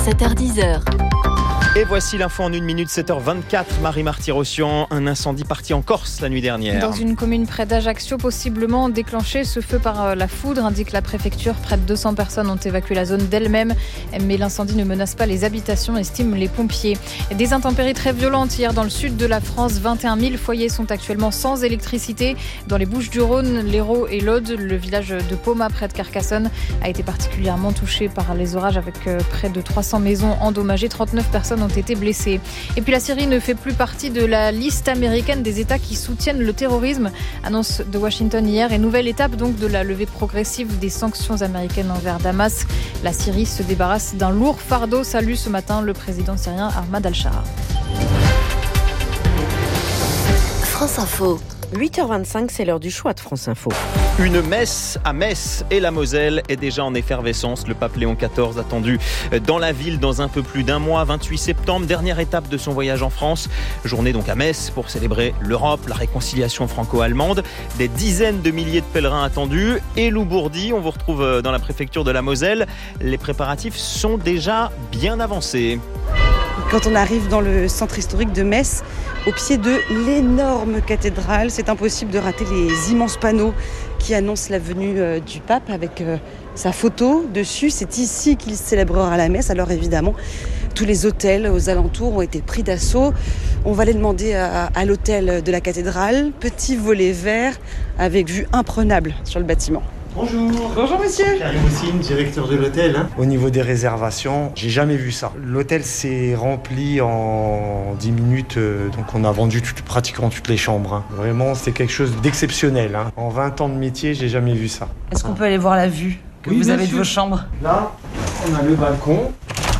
7h10. Et voici l'info en 1 minute, 7h24. Marie Marty-Rossian, un incendie parti en Corse la nuit dernière. Dans une commune près d'Ajaccio, possiblement déclenché ce feu par la foudre, indique la préfecture. Près de 200 personnes ont évacué la zone d'elle-même, mais l'incendie ne menace pas les habitations, estiment les pompiers. Des intempéries très violentes hier dans le sud de la France. 21 000 foyers sont actuellement sans électricité. Dans les Bouches-du-Rhône, l'Hérault et l'Aude, le village de Poma, près de Carcassonne, a été particulièrement touché par les orages avec près de 300 maisons endommagées. 39 personnes ont été blessées. Et puis la Syrie ne fait plus partie de la liste américaine des États qui soutiennent le terrorisme, annonce de Washington hier. Et nouvelle étape donc de la levée progressive des sanctions américaines envers Damas. La Syrie se débarrasse d'un lourd fardeau, salue ce matin le président syrien Ahmad al-Shara. France Info. 8h25, c'est l'heure du choix de France Info. Une messe à Metz et la Moselle est déjà en effervescence. Le pape Léon XIV attendu dans la ville dans un peu plus d'un mois, 28 septembre, dernière étape de son voyage en France. Journée donc à Metz pour célébrer l'Europe, la réconciliation franco-allemande. Des dizaines de milliers de pèlerins attendus. Et Lou Bourdi, on vous retrouve dans la préfecture de la Moselle. Les préparatifs sont déjà bien avancés. Quand on arrive dans le centre historique de Metz, au pied de l'énorme cathédrale, c'est impossible de rater les immenses panneaux qui annoncent la venue du pape avec sa photo dessus. C'est ici qu'il célébrera la messe. Alors évidemment, tous les hôtels aux alentours ont été pris d'assaut. On va aller demander à l'hôtel de la cathédrale, petit volet vert avec vue imprenable sur le bâtiment. Bonjour. Bonjour monsieur. Karim Houssine, directeur de l'hôtel. Au niveau des réservations, j'ai jamais vu ça. L'hôtel s'est rempli en 10 minutes, donc on a vendu pratiquement toutes les chambres. Vraiment, c'est quelque chose d'exceptionnel. En 20 ans de métier, j'ai jamais vu ça. Est-ce qu'on peut aller voir la vue que vous avez de vos chambres ? Là, on a le balcon.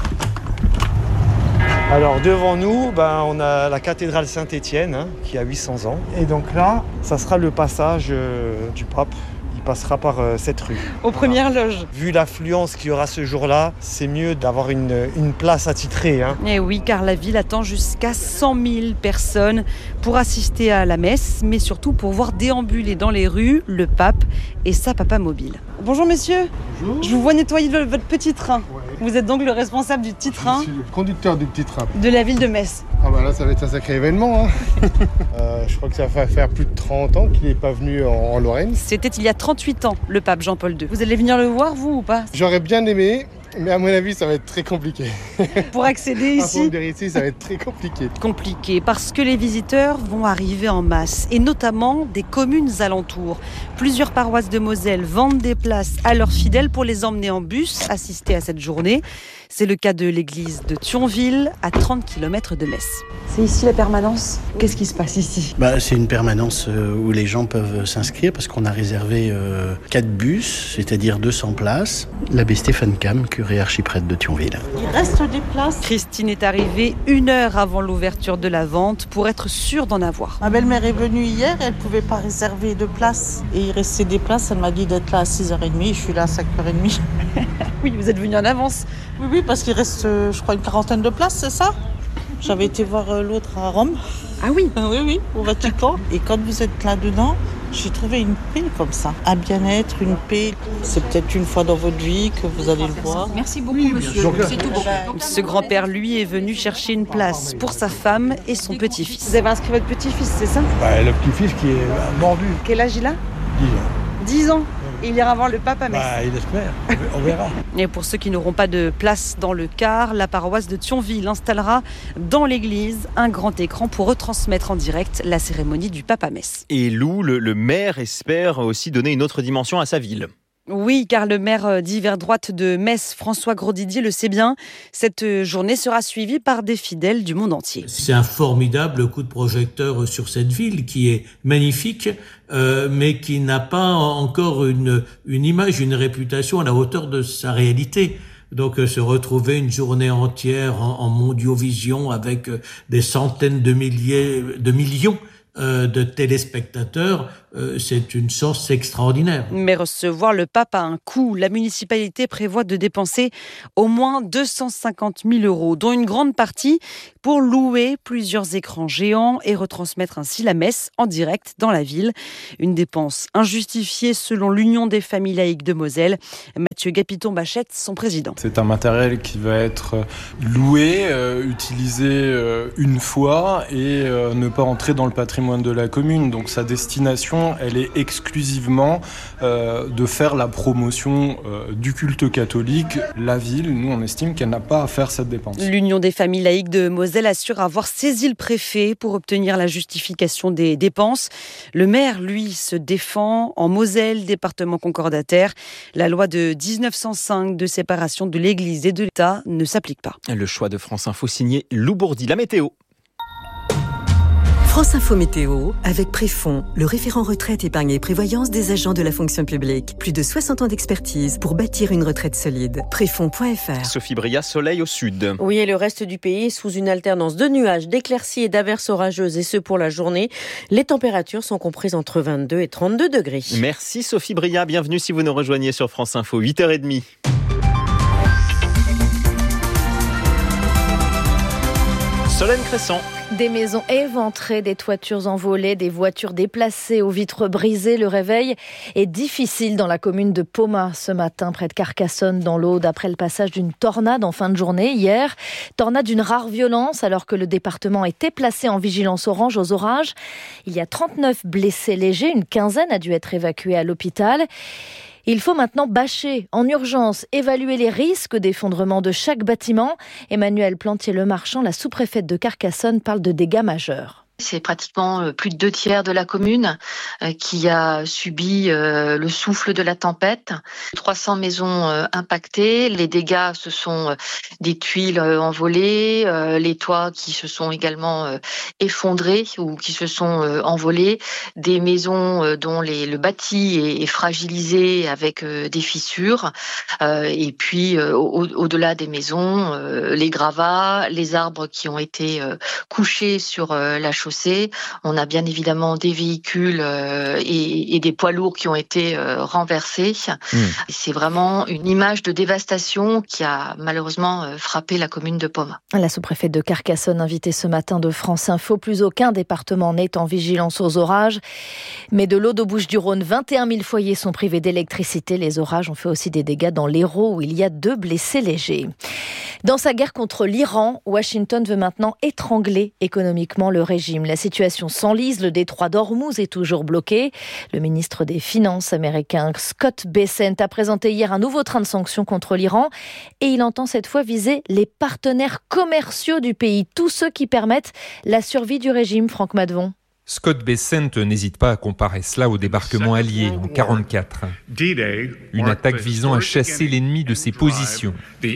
Alors devant nous, on a la cathédrale Saint-Étienne qui a 800 ans. Et donc là, ça sera le passage du pape. Il passera par cette rue. Aux premières loges. Vu l'affluence qu'il y aura ce jour-là, c'est mieux d'avoir une place attitrée. Et oui, car la ville attend jusqu'à 100 000 personnes pour assister à la messe, mais surtout pour voir déambuler dans les rues le pape et sa papa mobile. Bonjour messieurs. Bonjour. Je vous vois nettoyer votre petit train. Ouais. Vous êtes donc le responsable du petit train Je suis le conducteur du petit train. de la ville de Metz. Ah bah là, ça va être un sacré événement. Je crois que ça va faire plus de 30 ans qu'il n'est pas venu en Lorraine. C'était il y a 38 ans, le pape Jean-Paul II. Vous allez venir le voir, vous, ou pas ? J'aurais bien aimé, mais à mon avis, ça va être très compliqué. Pour accéder ici ? Pour venir ici, ça va être très compliqué. Compliqué, parce que les visiteurs vont arriver en masse, et notamment des communes alentours. Plusieurs paroisses de Moselle vendent des places à leurs fidèles pour les emmener en bus, assister à cette journée. C'est le cas de l'église de Thionville, à 30 km de Metz. C'est ici la permanence ? Qu'est-ce qui se passe ici ? C'est une permanence où les gens peuvent s'inscrire parce qu'on a réservé 4 bus, c'est-à-dire 200 places. L'abbé Stéphane Cam, curé archiprêtre de Thionville. Il reste des places. Christine est arrivée 1 heure avant l'ouverture de la vente pour être sûre d'en avoir. Ma belle-mère est venue hier, elle ne pouvait pas réserver de place. Et il restait des places, elle m'a dit d'être là à 6h30, je suis là à 5h30. Oui, vous êtes venue en avance. Oui, parce qu'il reste, je crois, une quarantaine de places, c'est ça ? J'avais été voir l'autre à Rome. Ah oui ? Oui, au Vatican. Et quand vous êtes là-dedans, j'ai trouvé une paix comme ça. Un bien-être, une paix. C'est peut-être une fois dans votre vie que vous allez le voir. Merci beaucoup, monsieur. C'est tout bon. Ce grand-père, lui, est venu chercher une place pour sa femme et son petit-fils. Vous avez inscrit votre petit-fils, c'est ça ? Le petit-fils qui est mordu. Quel âge il a ? 10 ans. 10 ans. Et il ira voir le pape à Metz. Il espère, on verra. Et pour ceux qui n'auront pas de place dans le car, la paroisse de Thionville installera dans l'église un grand écran pour retransmettre en direct la cérémonie du pape à Metz. Et Lou, le maire, espère aussi donner une autre dimension à sa ville. Oui, car le maire d'hiver droite de Metz, François Grosdidier, le sait bien. Cette journée sera suivie par des fidèles du monde entier. C'est un formidable coup de projecteur sur cette ville qui est magnifique, mais qui n'a pas encore une image, une réputation à la hauteur de sa réalité. Donc se retrouver une journée entière en mondiovision avec des centaines de millions de téléspectateurs, c'est une source extraordinaire. Mais recevoir le pape a un coût. La municipalité prévoit de dépenser au moins 250 000 €, dont une grande partie pour louer plusieurs écrans géants et retransmettre ainsi la messe en direct dans la ville. Une dépense injustifiée selon l'Union des familles laïques de Moselle. Mathieu Gapiton-Bachette, son président. C'est un matériel qui va être loué, utilisé une fois et ne pas entrer dans le patrimoine de la commune. Donc sa destination, elle est exclusivement de faire la promotion du culte catholique. La ville, nous, on estime qu'elle n'a pas à faire cette dépense. L'Union des familles laïques de Moselle assure avoir saisi le préfet pour obtenir la justification des dépenses. Le maire, lui, se défend. En Moselle, département concordataire, la loi de 1905 de séparation de l'Église et de l'État ne s'applique pas. Le choix de France Info signé Lou Bourdi. La météo. France Info Météo, avec Préfond, le référent retraite, épargne et prévoyance des agents de la fonction publique. Plus de 60 ans d'expertise pour bâtir une retraite solide. Préfond.fr. Sophie Bria, soleil au sud. Oui, et le reste du pays est sous une alternance de nuages, d'éclaircies et d'averses orageuses, et ce pour la journée. Les températures sont comprises entre 22 et 32 degrés. Merci Sophie Bria, bienvenue si vous nous rejoignez sur France Info, 8h30. Solène Cresson. Des maisons éventrées, des toitures envolées, des voitures déplacées aux vitres brisées. Le réveil est difficile dans la commune de Pomat ce matin, près de Carcassonne, dans l'Aude, après le passage d'une tornade en fin de journée hier. Tornade d'une rare violence, alors que le département était placé en vigilance orange aux orages. Il y a 39 blessés légers, une quinzaine a dû être évacuée à l'hôpital. Il faut maintenant bâcher en urgence, évaluer les risques d'effondrement de chaque bâtiment. Emmanuelle Plantier-Lemarchand, la sous-préfète de Carcassonne, parle de dégâts majeurs. C'est pratiquement plus de 2/3 de la commune qui a subi le souffle de la tempête. 300 maisons impactées. Les dégâts, ce sont des tuiles envolées, les toits qui se sont également effondrés ou qui se sont envolés, des maisons dont le bâti est fragilisé avec des fissures. Et puis, au-delà des maisons, les gravats, les arbres qui ont été couchés sur la chaussée. On a bien évidemment des véhicules et des poids lourds qui ont été renversés. C'est vraiment une image de dévastation qui a malheureusement frappé la commune de Pomat. La sous-préfète de Carcassonne, invitée ce matin de France Info. Plus aucun département n'est en vigilance aux orages. Mais de l'Aude aux Bouches-du-Rhône, 21 000 foyers sont privés d'électricité. Les orages ont fait aussi des dégâts dans l'Hérault où il y a 2 blessés légers. Dans sa guerre contre l'Iran, Washington veut maintenant étrangler économiquement le régime. La situation s'enlise, le détroit d'Ormuz est toujours bloqué. Le ministre des Finances américain Scott Bessent a présenté hier un nouveau train de sanctions contre l'Iran et il entend cette fois viser les partenaires commerciaux du pays, tous ceux qui permettent la survie du régime. Franck Madvon. Scott Bessent n'hésite pas à comparer cela au débarquement allié en 1944. Une attaque visant à chasser l'ennemi de ses positions.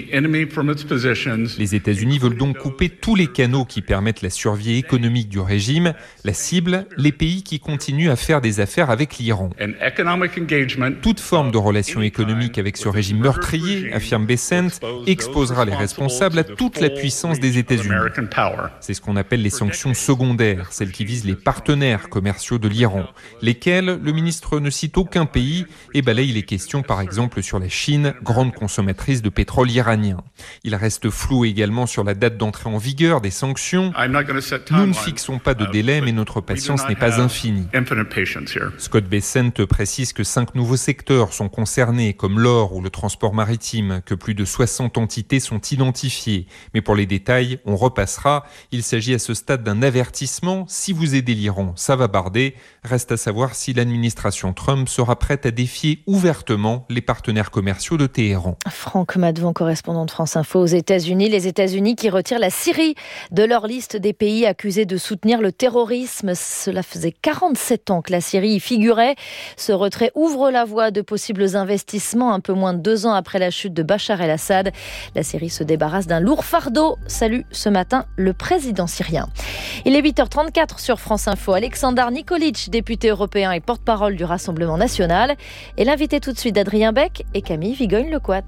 Les États-Unis veulent donc couper tous les canaux qui permettent la survie économique du régime. La cible, les pays qui continuent à faire des affaires avec l'Iran. Toute forme de relation économique avec ce régime meurtrier, affirme Bessent, exposera les responsables à toute la puissance des États-Unis. C'est ce qu'on appelle les sanctions secondaires, celles qui visent les partenaires commerciaux de l'Iran, lesquels le ministre ne cite aucun pays et balaye les questions par exemple sur la Chine, grande consommatrice de pétrole iranien. Il reste flou également sur la date d'entrée en vigueur des sanctions. Nous ne fixons pas de délai, mais notre patience n'est pas infinie. Scott Bessent précise que 5 nouveaux secteurs sont concernés, comme l'or ou le transport maritime, que plus de 60 entités sont identifiées. Mais pour les détails, on repassera. Il s'agit à ce stade d'un avertissement. Si vous aidez l'Iran, ça va barder. Reste à savoir si l'administration Trump sera prête à défier ouvertement les partenaires commerciaux de Téhéran. Franck Madvon, correspondant de France Info aux États-Unis. Les États-Unis qui retirent la Syrie de leur liste des pays accusés de soutenir le terrorisme. Cela faisait 47 ans que la Syrie y figurait. Ce retrait ouvre la voie de possibles investissements un peu moins de 2 ans après la chute de Bachar el-Assad. La Syrie se débarrasse d'un lourd fardeau. Salue ce matin le président syrien. Il est 8h34 sur France Info. Alexandar Nikolic, député européen et porte-parole du Rassemblement national. Et l'invité tout de suite d'Adrien Beck et Camille Vigogne-Lecoat.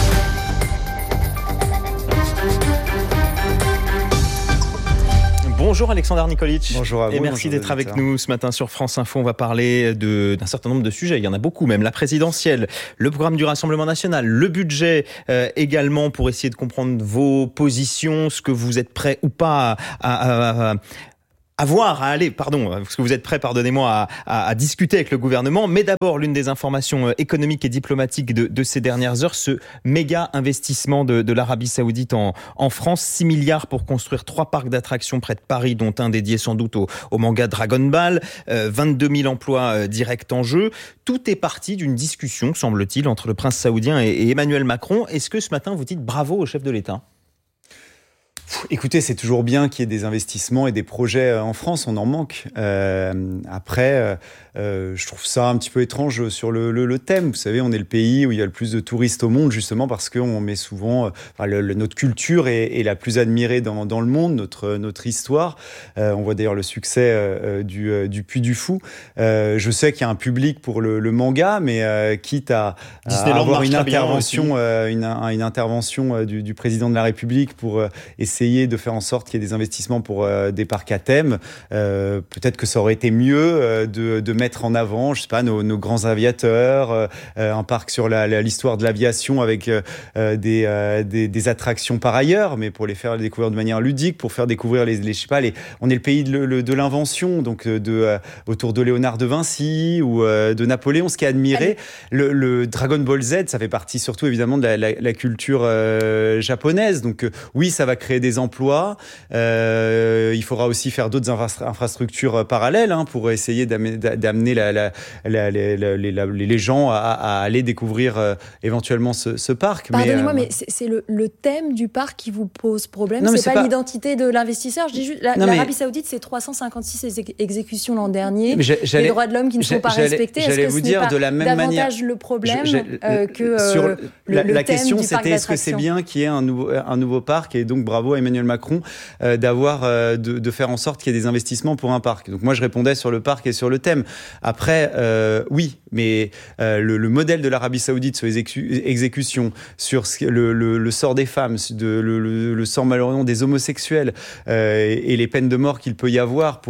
Bonjour. Bonjour Alexandre Nikolic. Bonjour à vous. Et merci d'être avec nous ce matin sur France Info. On va parler d'un certain nombre de sujets. Il y en a beaucoup même. La présidentielle, le programme du Rassemblement national, le budget également, pour essayer de comprendre vos positions, ce que vous êtes prêts ou pas ce que vous êtes prêts, à discuter avec le gouvernement. Mais d'abord, l'une des informations économiques et diplomatiques de ces dernières heures, ce méga investissement de l'Arabie Saoudite en France. 6 milliards pour construire 3 parcs d'attractions près de Paris, dont un dédié sans doute au manga Dragon Ball. 22 000 emplois directs en jeu. Tout est parti d'une discussion, semble-t-il, entre le prince saoudien et Emmanuel Macron. Est-ce que ce matin, vous dites bravo au chef de l'État ? Écoutez, c'est toujours bien qu'il y ait des investissements et des projets en France, on en manque. Après, je trouve ça un petit peu étrange sur le thème. Vous savez, on est le pays où il y a le plus de touristes au monde, justement parce qu'on met souvent... notre culture est la plus admirée dans le monde, notre histoire. On voit d'ailleurs le succès du Puy du Fou. Je sais qu'il y a un public pour le manga, mais quitte à avoir une intervention du président de la République pour essayer de faire en sorte qu'il y ait des investissements pour des parcs à thème. Peut-être que ça aurait été mieux de mettre en avant, je sais pas, nos grands aviateurs, un parc sur l'histoire de l'aviation avec des attractions par ailleurs, mais pour les faire découvrir de manière ludique, pour faire découvrir on est le pays de l'invention, donc autour de Léonard de Vinci ou de Napoléon, ce qui est admiré. Le Dragon Ball Z, ça fait partie surtout évidemment de la culture japonaise. Donc oui, ça va créer des emplois. Il faudra aussi faire d'autres infrastructures parallèles pour essayer d'amener les gens à aller découvrir éventuellement ce parc. Pardonnez-moi, mais c'est le thème du parc qui vous pose problème. Non, c'est pas l'identité de l'investisseur. Je dis juste, l'Arabie Saoudite, c'est 356 exécutions l'an dernier. Les droits de l'homme qui ne sont pas respectés. Est-ce que ce n'est pas davantage le problème que la question, c'était est-ce que c'est bien qu'il y ait un nouveau parc, et donc bravo à Emmanuel Macron de faire en sorte qu'il y ait des investissements pour un parc. Donc moi, je répondais sur le parc et sur le thème. Après, oui, mais le modèle de l'Arabie Saoudite sur les exécutions, sur le sort des femmes, le sort malheureusement des homosexuels et les peines de mort qu'il peut y avoir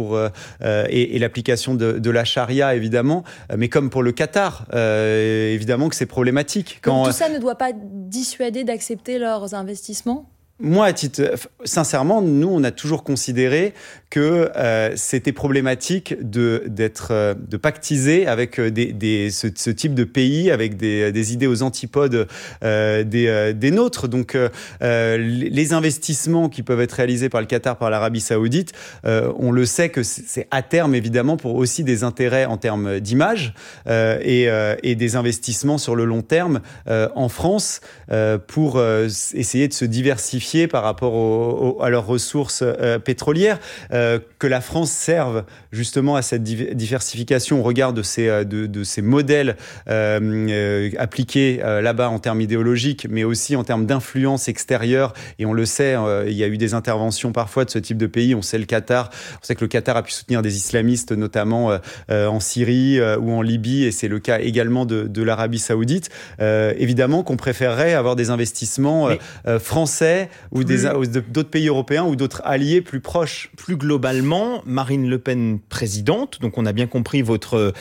et l'application de la charia, évidemment, mais comme pour le Qatar, évidemment que c'est problématique. Donc tout ça ne doit pas dissuader d'accepter leurs investissements ? Moi, sincèrement, nous, on a toujours considéré que c'était problématique de pactiser avec ce type de pays, avec des idées aux antipodes des nôtres. Donc, les investissements qui peuvent être réalisés par le Qatar, par l'Arabie Saoudite, on le sait que c'est à terme, évidemment, pour aussi des intérêts en termes d'image et des investissements sur le long terme en France pour essayer de se diversifier par rapport à leurs ressources pétrolières, que la France serve justement à cette diversification au regard de ces modèles appliqués là-bas en termes idéologiques, mais aussi en termes d'influence extérieure. Et on le sait, il y a eu des interventions parfois de ce type de pays. On sait que le Qatar a pu soutenir des islamistes, notamment en Syrie ou en Libye, et c'est le cas également de l'Arabie Saoudite. Évidemment qu'on préférerait avoir des investissements français ou d'autres pays européens ou d'autres alliés plus proches. Plus globalement, Marine Le Pen présidente, donc on a bien compris votre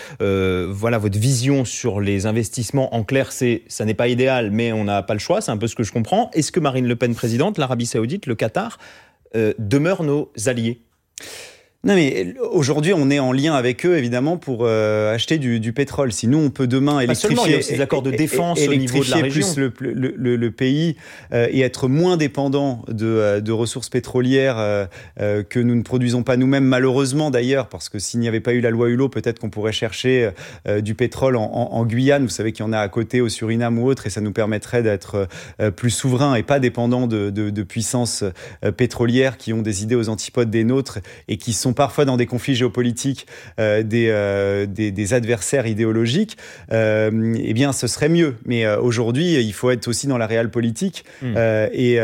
vision sur les investissements. En clair, ça n'est pas idéal, mais on n'a pas le choix, c'est un peu ce que je comprends. Est-ce que Marine Le Pen présidente, l'Arabie Saoudite, le Qatar, demeurent nos alliés ? Non, mais aujourd'hui, on est en lien avec eux, évidemment, pour acheter du pétrole. Si nous, on peut demain électrifier... Pas seulement, il y a aussi des accords de défense au niveau de la région. Plus le pays et être moins dépendant de ressources pétrolières que nous ne produisons pas nous-mêmes, malheureusement d'ailleurs, parce que s'il n'y avait pas eu la loi Hulot, peut-être qu'on pourrait chercher du pétrole en Guyane. Vous savez qu'il y en a à côté, au Suriname ou autre, et ça nous permettrait d'être plus souverains et pas dépendants de puissances pétrolières qui ont des idées aux antipodes des nôtres et qui sont sont parfois dans des conflits géopolitiques des adversaires idéologiques, eh bien ce serait mieux. Mais aujourd'hui, il faut être aussi dans la réelle politique. Et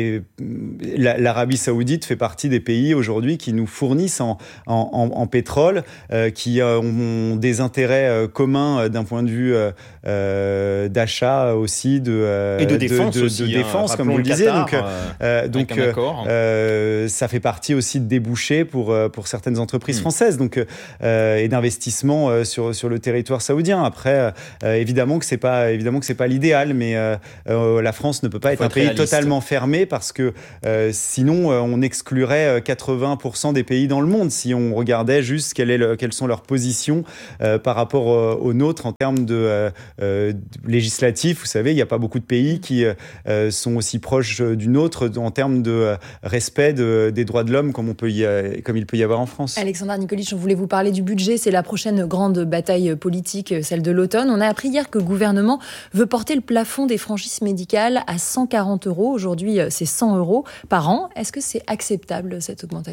l'Arabie Saoudite fait partie des pays aujourd'hui qui nous fournissent en pétrole, qui ont des intérêts communs d'un point de vue d'achat aussi, et de défense aussi, défense, comme vous le disiez. Donc ça fait partie aussi de débouchés pour certaines entreprises françaises, et d'investissement sur le territoire saoudien. Après, évidemment que c'est pas l'idéal, mais la France ne peut pas être un pays totalement fermé, parce que sinon on exclurait 80% des pays dans le monde si on regardait juste quelles sont leurs positions par rapport aux nôtres en termes de législatif. Vous savez, il n'y a pas beaucoup de pays qui sont aussi proches du nôtre en termes de respect des droits de l'homme comme il peut y avoir en France. Alexandra Nikolic, on voulait vous parler du budget. C'est la prochaine grande bataille politique, celle de l'automne. On a appris hier que le gouvernement veut porter le plafond des franchises médicales à 140 €. Aujourd'hui, c'est 100 € par an. Est-ce que c'est acceptable, cette augmentation ?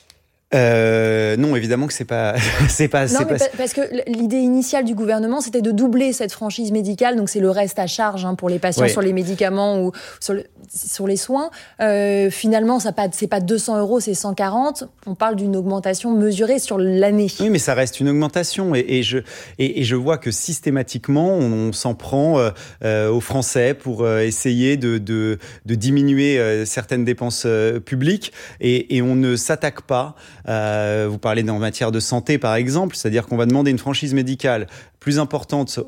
Non, évidemment que c'est pas. Parce que l'idée initiale du gouvernement, c'était de doubler cette franchise médicale, donc c'est le reste à charge pour les patients sur les médicaments ou sur les soins. Finalement, c'est pas 200 €, c'est 140. On parle d'une augmentation mesurée sur l'année. Oui, mais ça reste une augmentation, et je vois que systématiquement on s'en prend aux Français pour essayer de diminuer certaines dépenses publiques, et on ne s'attaque pas. Vous parlez en matière de santé, par exemple, c'est-à-dire qu'on va demander une franchise médicale plus importante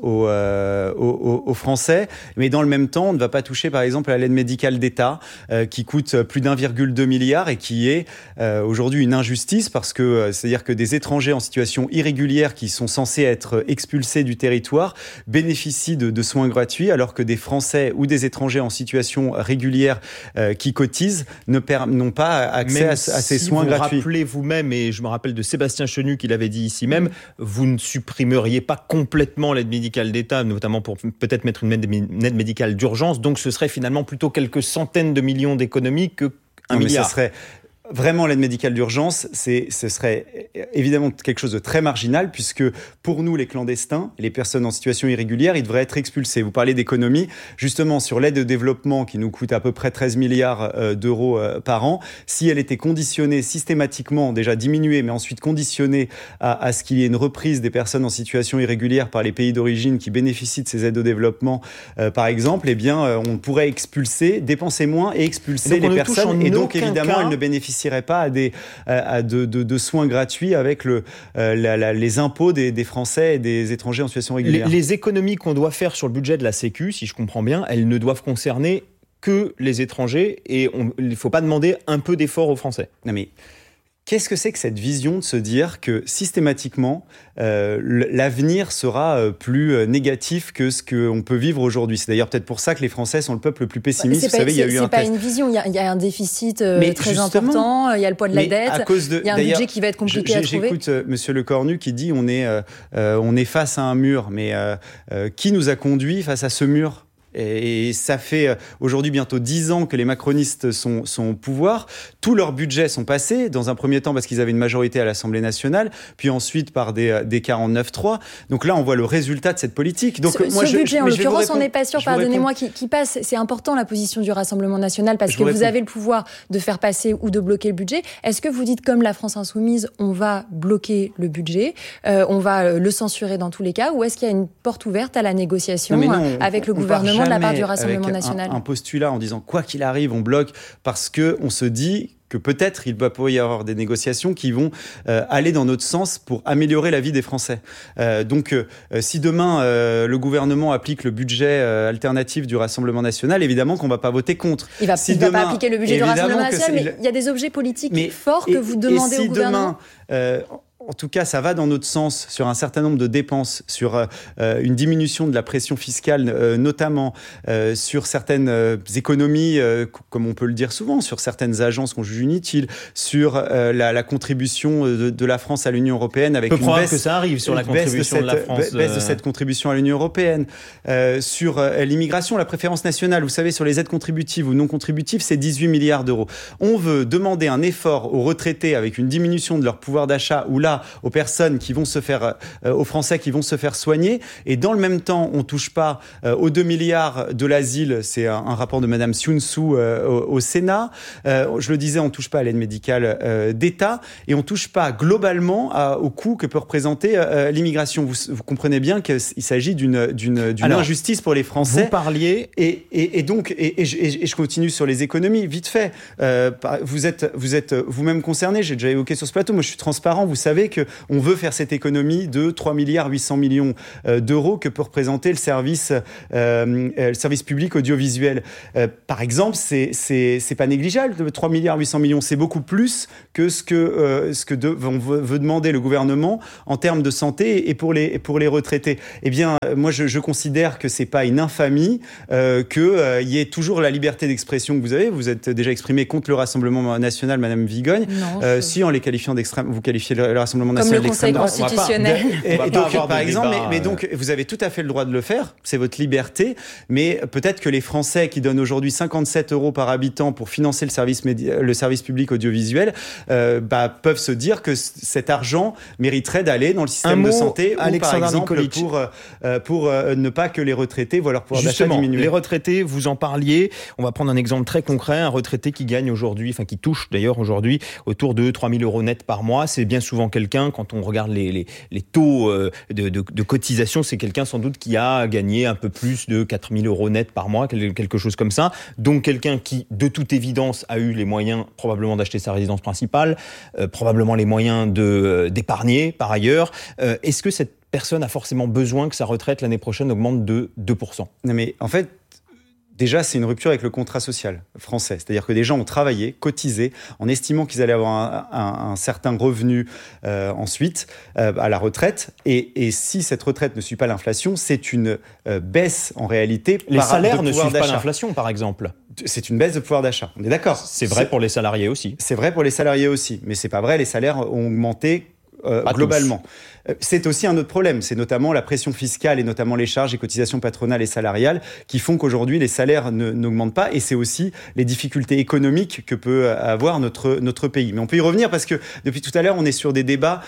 aux Français, mais dans le même temps, on ne va pas toucher, par exemple, à l'aide médicale d'État, qui coûte plus d'1,2 milliard et qui est aujourd'hui une injustice, parce que c'est-à-dire que des étrangers en situation irrégulière qui sont censés être expulsés du territoire bénéficient de soins gratuits, alors que des Français ou des étrangers en situation régulière qui cotisent n'ont pas accès à ces soins gratuits. Vous rappelez vous-même, et je me rappelle de Sébastien Chenu qui l'avait dit ici même, vous ne supprimeriez pas complètement l'aide médicale d'État, notamment pour peut-être mettre une aide médicale d'urgence. Donc ce serait finalement plutôt quelques centaines de millions d'économies que 1 milliard. Ça serait vraiment l'aide médicale d'urgence, ce serait évidemment quelque chose de très marginal, puisque pour nous, les clandestins, les personnes en situation irrégulière, ils devraient être expulsés. Vous parlez d'économie, justement sur l'aide au développement qui nous coûte à peu près 13 milliards d'euros par an. Si elle était conditionnée systématiquement, déjà diminuée, mais ensuite conditionnée à ce qu'il y ait une reprise des personnes en situation irrégulière par les pays d'origine qui bénéficient de ces aides au développement, par exemple, eh bien, on pourrait dépenser moins et expulser les personnes. Et donc, évidemment, elles ne bénéficient pas de soins gratuits avec les impôts des Français et des étrangers en situation régulière. Les économies qu'on doit faire sur le budget de la Sécu, si je comprends bien, elles ne doivent concerner que les étrangers, et il ne faut pas demander un peu d'effort aux Français. Non mais... Qu'est-ce que c'est que cette vision de se dire que systématiquement, l'avenir sera plus négatif que ce qu'on peut vivre aujourd'hui? C'est d'ailleurs peut-être pour ça que les Français sont le peuple le plus pessimiste. Vous savez, c'est pas une vision. Il y a un déficit très important. Il y a le poids de la dette. Il y a un budget qui va être compliqué à trouver. J'écoute Monsieur Lecornu qui dit on est face à un mur. Mais qui nous a conduits face à ce mur? Et ça fait aujourd'hui bientôt 10 ans que les macronistes sont au pouvoir. Tous leurs budgets sont passés, dans un premier temps parce qu'ils avaient une majorité à l'Assemblée nationale, puis ensuite par des 49-3. Donc là, on voit le résultat de cette politique. Donc, ce budget, en l'occurrence, on n'est pas sûr, pardonnez-moi, qui passe. C'est important, la position du Rassemblement national, parce que vous avez le pouvoir de faire passer ou de bloquer le budget. Est-ce que vous dites, comme la France Insoumise, on va bloquer le budget, on va le censurer dans tous les cas, ou est-ce qu'il y a une porte ouverte à la négociation avec le gouvernement de la part du Rassemblement national? Un postulat en disant quoi qu'il arrive, on bloque, parce qu'on se dit que peut-être il va pouvoir y avoir des négociations qui vont aller dans notre sens pour améliorer la vie des Français. Donc, si demain le gouvernement applique le budget alternatif du Rassemblement national, évidemment qu'on ne va pas voter contre. Il ne va pas appliquer le budget du Rassemblement national, mais il y a des objets politiques forts que vous demandez au gouvernement. en tout cas, ça va dans notre sens sur un certain nombre de dépenses, sur une diminution de la pression fiscale, notamment sur certaines économies, comme on peut le dire souvent, sur certaines agences qu'on juge inutiles, sur la contribution de la France à l'Union européenne avec une baisse, que ça arrive sur la contribution de la France, baisse de cette contribution à l'Union européenne, sur l'immigration, la préférence nationale. Vous savez, sur les aides contributives ou non contributives, c'est 18 milliards d'euros. On veut demander un effort aux retraités avec une diminution de leur pouvoir d'achat, ou là, aux personnes qui vont se faire, aux Français qui vont se faire soigner. Et dans le même temps, on touche pas aux 2 milliards de l'asile. C'est un rapport de Madame Sioun Sou au Sénat. Je le disais, on touche pas à l'aide médicale d'État et on touche pas globalement au coût que peut représenter l'immigration. Vous comprenez bien qu'il s'agit d'une injustice pour les Français. Vous parliez et donc je continue sur les économies vite fait. Vous êtes vous-même concerné. J'ai déjà évoqué sur ce plateau. Moi, je suis transparent. Vous savez que on veut faire cette économie de 3 milliards 800 millions d'euros que peut représenter le service public audiovisuel. Par exemple, c'est pas négligeable. 3 milliards 800 millions, c'est beaucoup plus que ce que veut demander le gouvernement en termes de santé et pour les retraités. Eh bien, moi, je considère que c'est pas une infamie qu'il y ait toujours la liberté d'expression que vous avez. Vous êtes déjà exprimé contre le Rassemblement national, Madame Vigogne. Non, si en les qualifiant d'extrême, vous qualifiez le Rassemblement national d'extrême droite. Comme le Conseil constitutionnel. Donc, par exemple, mais donc, vous avez tout à fait le droit de le faire. C'est votre liberté. Mais peut-être que les Français qui donnent aujourd'hui 57 € par habitant pour financer le service public audiovisuel peuvent se dire que cet argent mériterait d'aller dans le système de santé ou par exemple pour ne pas que les retraités voient leur pouvoir d'achat diminuer. Les retraités, vous en parliez. On va prendre un exemple très concret. Un retraité qui gagne aujourd'hui, qui touche d'ailleurs aujourd'hui autour de 3 000 € net par mois. C'est bien souvent quelqu'un, quand on regarde les taux de cotisation, c'est quelqu'un sans doute qui a gagné un peu plus de 4 000 € net par mois, quelque chose comme ça. Donc quelqu'un qui, de toute évidence, a eu les moyens probablement d'acheter sa résidence principale, probablement les moyens d'épargner par ailleurs. Est-ce que cette personne a forcément besoin que sa retraite l'année prochaine augmente de 2%? Non mais en fait, déjà, c'est une rupture avec le contrat social français. C'est-à-dire que des gens ont travaillé, cotisé, en estimant qu'ils allaient avoir un certain revenu ensuite à la retraite. Et si cette retraite ne suit pas l'inflation, c'est une baisse en réalité. Les salaires ne suivent pas l'inflation, par exemple. C'est une baisse de pouvoir d'achat. On est d'accord. C'est vrai pour les salariés aussi. C'est vrai pour les salariés aussi. Mais c'est pas vrai, les salaires ont augmenté globalement. C'est aussi un autre problème, c'est notamment la pression fiscale et notamment les charges et cotisations patronales et salariales qui font qu'aujourd'hui les salaires n'augmentent pas, et c'est aussi les difficultés économiques que peut avoir notre pays. Mais on peut y revenir parce que depuis tout à l'heure on est sur des débats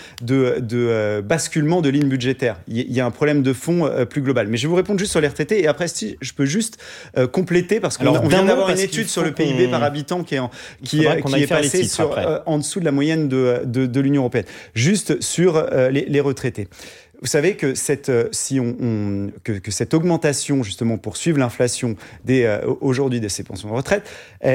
de basculement de lignes budgétaires. Il y a un problème de fond plus global. Mais je vais vous répondre juste sur les retraités, et après si je peux juste compléter parce qu'on vient d'avoir une étude sur le PIB par habitant qui est passée en dessous de la moyenne de l'Union européenne. Juste sur les retraités. Vous savez que cette augmentation, justement, pour suivre l'inflation aujourd'hui de ces pensions de retraite,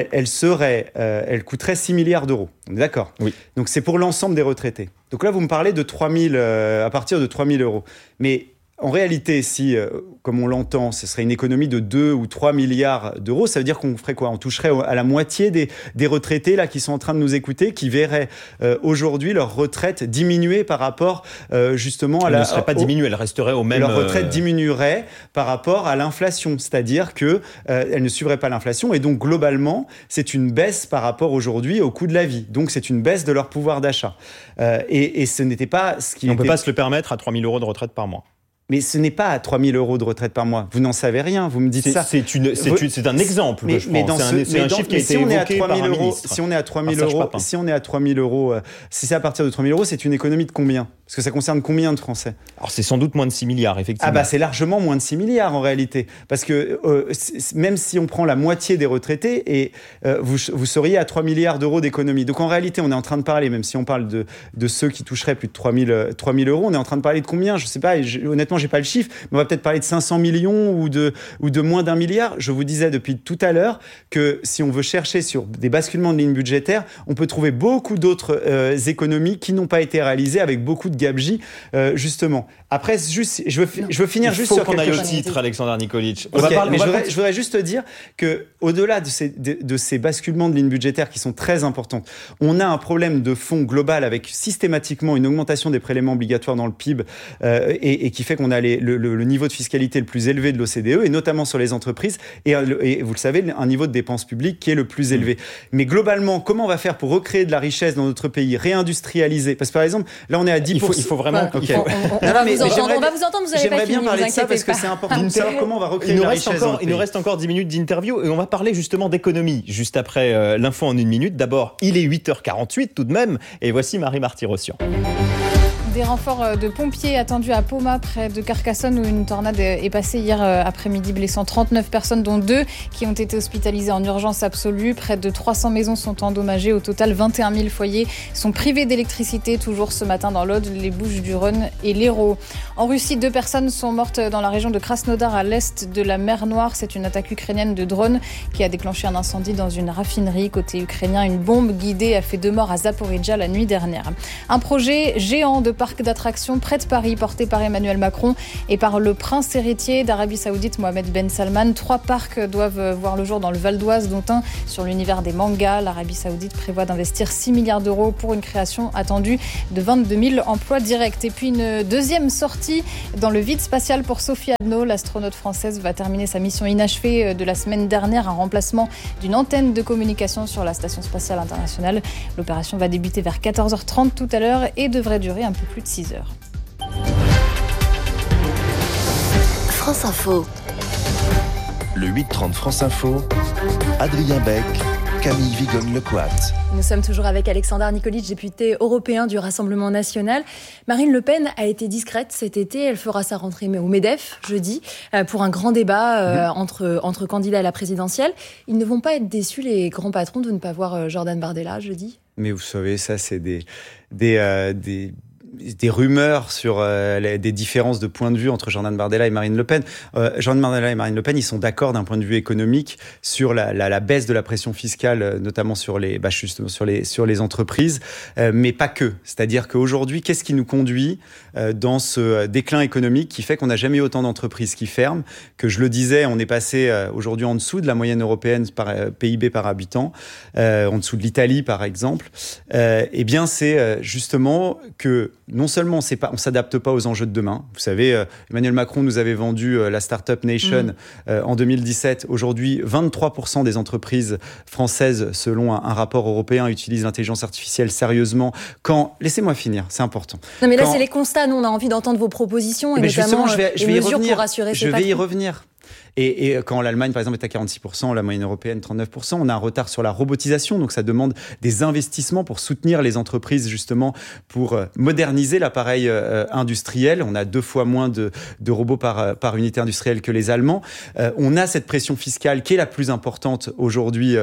elle coûterait 6 milliards d'euros. On est d'accord ? Oui. Donc c'est pour l'ensemble des retraités. Donc là, vous me parlez de 3 000, à partir de 3 000 euros. Mais en réalité, si, comme on l'entend, ce serait une économie de 2 ou 3 milliards d'euros, ça veut dire qu'on ferait quoi ? On toucherait à la moitié des retraités là, qui sont en train de nous écouter, qui verraient aujourd'hui leur retraite diminuer par rapport justement à elle ne serait pas diminuée, elle resterait au même... Leur retraite diminuerait par rapport à l'inflation, c'est-à-dire qu'elle ne suivrait pas l'inflation, et donc globalement, c'est une baisse par rapport aujourd'hui au coût de la vie. Donc c'est une baisse de leur pouvoir d'achat. Et ce n'était pas ce qui... On ne peut pas se le permettre à 3 000 € de retraite par mois. Mais ce n'est pas à 3 000 € de retraite par mois. Vous n'en savez rien, vous me dites ça. C'est un exemple, je pense. C'est un chiffre qui a été évoqué par un ministre. Si on est à 3 000 €, si c'est à partir de 3 000 €, c'est une économie de combien ? Parce que ça concerne combien de Français ? Alors c'est sans doute moins de 6 milliards, effectivement. Ah bah c'est largement moins de 6 milliards en réalité. Parce que même si on prend la moitié des retraités, et vous seriez à 3 milliards d'euros d'économie. Donc en réalité, on est en train de parler, même si on parle de ceux qui toucheraient plus de 3 000 €, on est en train de parler de combien ? Je ne sais pas, honnêtement, j'ai pas le chiffre, mais on va peut-être parler de 500 millions ou de moins d'1 milliard. Je vous disais depuis tout à l'heure que si on veut chercher sur des basculements de lignes budgétaires, on peut trouver beaucoup d'autres économies qui n'ont pas été réalisées avec beaucoup de gabegie, justement. Après, juste, je veux finir juste sur qu'on aille au titre, Alexandre Nikolic. Je voudrais juste te dire que au-delà de ces basculements de lignes budgétaires qui sont très importantes, on a un problème de fond global avec systématiquement une augmentation des prélèvements obligatoires dans le PIB et qui fait qu'on a le niveau de fiscalité le plus élevé de l'OCDE et notamment sur les entreprises et vous le savez, un niveau de dépenses publiques qui est le plus élevé. Mais globalement, comment on va faire pour recréer de la richesse dans notre pays, réindustrialiser? Parce que par exemple, là on est à 10%. Il faut vraiment... On va vous entendre, vous avez pas fini, j'aimerais bien parler de ça parce que pas. c'est important de savoir comment on va recréer de la richesse dans le pays. Il nous reste encore 10 minutes d'interview et on va parler justement d'économie juste après l'info en 1 minute. D'abord, il est 8h48 tout de même et voici Marie Marty-Rossian. Des renforts de pompiers attendus à Poma, près de Carcassonne, où une tornade est passée hier après-midi, blessant 39 personnes, dont 2 qui ont été hospitalisées en urgence absolue. Près de 300 maisons sont endommagées. Au total, 21 000 foyers sont privés d'électricité, toujours ce matin dans l'Aude, les Bouches-du-Rhône et l'Hérault. En Russie, 2 personnes sont mortes dans la région de Krasnodar, à l'est de la mer Noire. C'est une attaque ukrainienne de drone qui a déclenché un incendie dans une raffinerie. Côté ukrainien, une bombe guidée a fait 2 morts à Zaporijjia la nuit dernière. Un projet géant de parc d'attractions près de Paris, porté par Emmanuel Macron et par le prince héritier d'Arabie Saoudite, Mohamed Ben Salman. 3 parcs doivent voir le jour dans le Val d'Oise, dont un sur l'univers des mangas. L'Arabie Saoudite prévoit d'investir 6 milliards d'euros pour une création attendue de 22 000 emplois directs. Et puis une deuxième sortie dans le vide spatial pour Sophie Adno. L'astronaute française va terminer sa mission inachevée de la semaine dernière, un remplacement d'une antenne de communication sur la Station spatiale internationale. L'opération va débuter vers 14h30 tout à l'heure et devrait durer un peu plus de 6 heures. France Info. Le 8h30 France Info, Adrien Beck, Camille Vigogne-Lecoat. Nous sommes toujours avec Alexandre Nikolic, député européen du Rassemblement national. Marine Le Pen a été discrète cet été. Elle fera sa rentrée au MEDEF jeudi pour un grand débat entre candidats à la présidentielle. Ils ne vont pas être déçus, les grands patrons, de ne pas voir Jordan Bardella jeudi? Mais vous savez, ça c'est des rumeurs sur des différences de point de vue entre Jordan Bardella et Marine Le Pen. Jordan Bardella et Marine Le Pen, ils sont d'accord d'un point de vue économique sur la baisse de la pression fiscale, notamment sur les entreprises, mais pas que. C'est-à-dire qu'aujourd'hui, qu'est-ce qui nous conduit dans ce déclin économique qui fait qu'on n'a jamais eu autant d'entreprises qui ferment, que je le disais, on est passé aujourd'hui en dessous de la moyenne européenne par PIB par habitant, en dessous de l'Italie par exemple. Eh bien, c'est justement que non seulement on s'adapte pas aux enjeux de demain. Vous savez, Emmanuel Macron nous avait vendu la Startup Nation en 2017. Aujourd'hui, 23% des entreprises françaises, selon un rapport européen, utilisent l'intelligence artificielle sérieusement. Laissez-moi finir, c'est important. Non, mais là, c'est les constats. Nous, on a envie d'entendre vos propositions et notamment les mesures pour rassurer ces patrons. Je vais y revenir. Et quand l'Allemagne, par exemple, est à 46%, la moyenne européenne, 39%, on a un retard sur la robotisation. Donc, ça demande des investissements pour soutenir les entreprises, justement, pour moderniser l'appareil industriel. On a 2 fois moins de robots par unité industrielle que les Allemands. On a cette pression fiscale qui est la plus importante aujourd'hui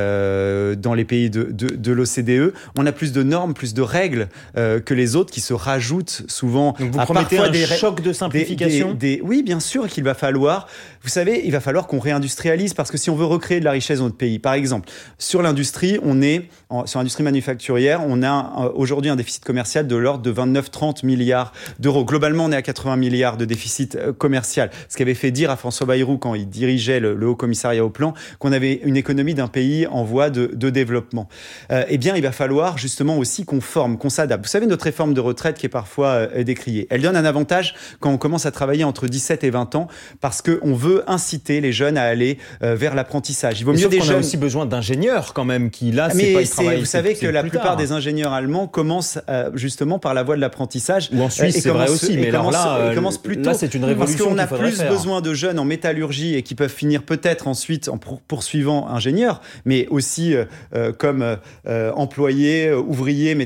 dans les pays de l'OCDE. On a plus de normes, plus de règles que les autres qui se rajoutent souvent. Donc, vous promettez un choc de simplification? Oui, bien sûr qu'il va falloir... Vous savez, il va falloir qu'on réindustrialise parce que si on veut recréer de la richesse dans notre pays, par exemple, sur l'industrie, sur l'industrie manufacturière, on a aujourd'hui un déficit commercial de l'ordre de 29-30 milliards d'euros. Globalement, on est à 80 milliards de déficit commercial. Ce qu'avait fait dire à François Bayrou quand il dirigeait le Haut Commissariat au Plan, qu'on avait une économie d'un pays en voie de développement. Eh bien, il va falloir justement aussi qu'on forme, qu'on s'adapte. Vous savez, notre réforme de retraite qui est parfois décriée, elle donne un avantage quand on commence à travailler entre 17 et 20 ans parce qu'on veut inciter les jeunes à aller vers l'apprentissage. Il vaut mieux des jeunes. On a aussi besoin d'ingénieurs quand même qui là, vous savez que la plupart des ingénieurs allemands commencent justement par la voie de l'apprentissage. Ou en Suisse, c'est vrai aussi, mais là, commencent plus tôt. Là, c'est une révolution. Parce qu'on a plus besoin de jeunes en métallurgie et qui peuvent finir peut-être ensuite en poursuivant ingénieurs, mais aussi comme employés, ouvriers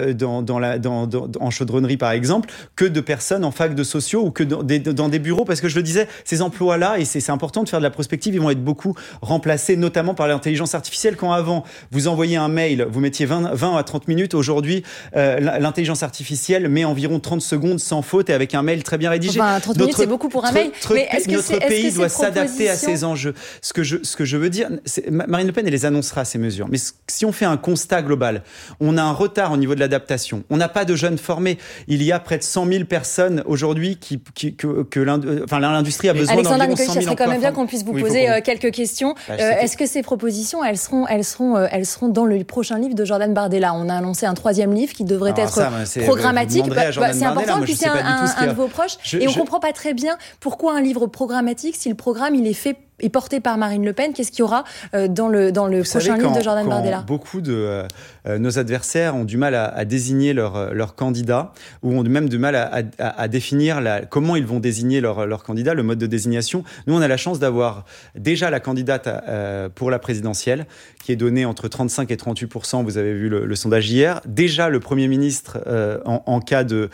en chaudronnerie par exemple, que de personnes en fac de sociaux ou que dans des bureaux, parce que je le disais, ces emplois-là gens-là, et c'est important de faire de la prospective, ils vont être beaucoup remplacés, notamment par l'intelligence artificielle. Quand avant, vous envoyiez un mail, vous mettiez 20 à 30 minutes, aujourd'hui, l'intelligence artificielle met environ 30 secondes sans faute et avec un mail très bien rédigé. 30 minutes, c'est beaucoup pour un mail. Mais notre pays doit s'adapter à ces enjeux. Ce que je veux dire, Marine Le Pen, elle les annoncera, ces mesures. Mais si on fait un constat global, on a un retard au niveau de l'adaptation. On n'a pas de jeunes formés. Il y a près de 100 000 personnes aujourd'hui que l'industrie a besoin d'environ 100 000 emplois. Ça serait quand même bien qu'on puisse vous poser quelques questions. Est-ce que ces propositions, elles seront dans le prochain livre de Jordan Bardella? On a annoncé un 3e livre qui devrait être programmatique. C'est important, puis c'est un de vos proches. Et on ne comprend pas très bien pourquoi un livre programmatique, si le programme il est porté par Marine Le Pen. Qu'est-ce qu'il y aura dans le prochain livre de Jordan Bardella? Beaucoup de nos adversaires ont du mal à désigner leur candidat, ou ont même du mal à définir comment ils vont désigner leur candidat, le mode de désignation. Nous, on a la chance d'avoir déjà la candidate pour la présidentielle, qui est donnée entre 35 et 38%. Vous avez vu le sondage hier. Déjà le Premier ministre en cas de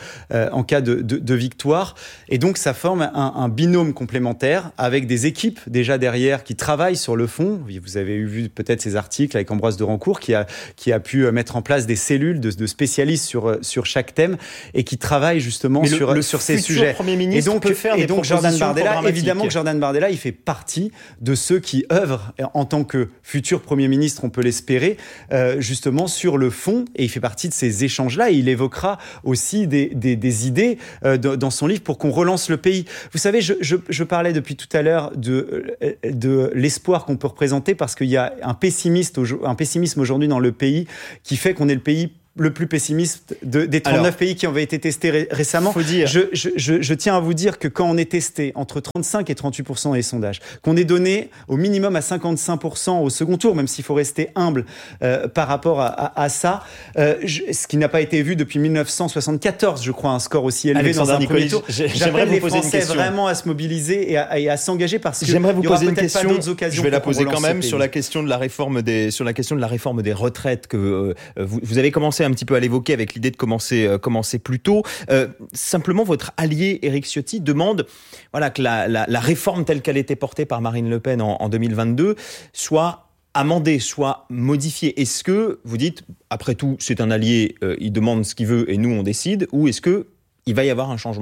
victoire. Et donc, ça forme un binôme complémentaire avec des équipes déjà derrière qui travaillent sur le fond. Vous avez vu peut-être ces articles avec Ambroise de Rancourt qui a pu mettre en place des cellules de spécialistes sur chaque thème et qui travaillent justement sur ces sujets. Et donc Jordan Bardella, évidemment que Jordan Bardella, il fait partie de ceux qui œuvrent en tant que futur Premier ministre, on peut l'espérer, justement sur le fond, et il fait partie de ces échanges-là, et il évoquera aussi des idées dans son livre pour qu'on relance le pays. Vous savez, je parlais depuis tout à l'heure de l'espoir qu'on peut représenter, parce qu'il y a un pessimisme aujourd'hui dans le pays qui fait qu'on est le pays le plus pessimiste des 39 pays qui ont été testés récemment. Je tiens à vous dire que quand on est testé entre 35 et 38% dans les sondages, qu'on est donné au minimum à 55% au second tour, même s'il faut rester humble par rapport à ça, ce qui n'a pas été vu depuis 1974, je crois, un score aussi élevé dans un premier tour. J'appelle les Français vraiment à se mobiliser et à s'engager, parce qu'il n'y aura peut-être pas d'autres occasions. Je vais la poser quand même sur la question de la réforme des retraites que vous avez commencé un petit peu à l'évoquer avec l'idée de commencer plus tôt. Simplement, votre allié Éric Ciotti demande que la réforme telle qu'elle était portée par Marine Le Pen en 2022 soit amendée, soit modifiée. Est-ce que vous dites, après tout, c'est un allié, il demande ce qu'il veut et nous on décide, ou est-ce qu'il va y avoir un changement ?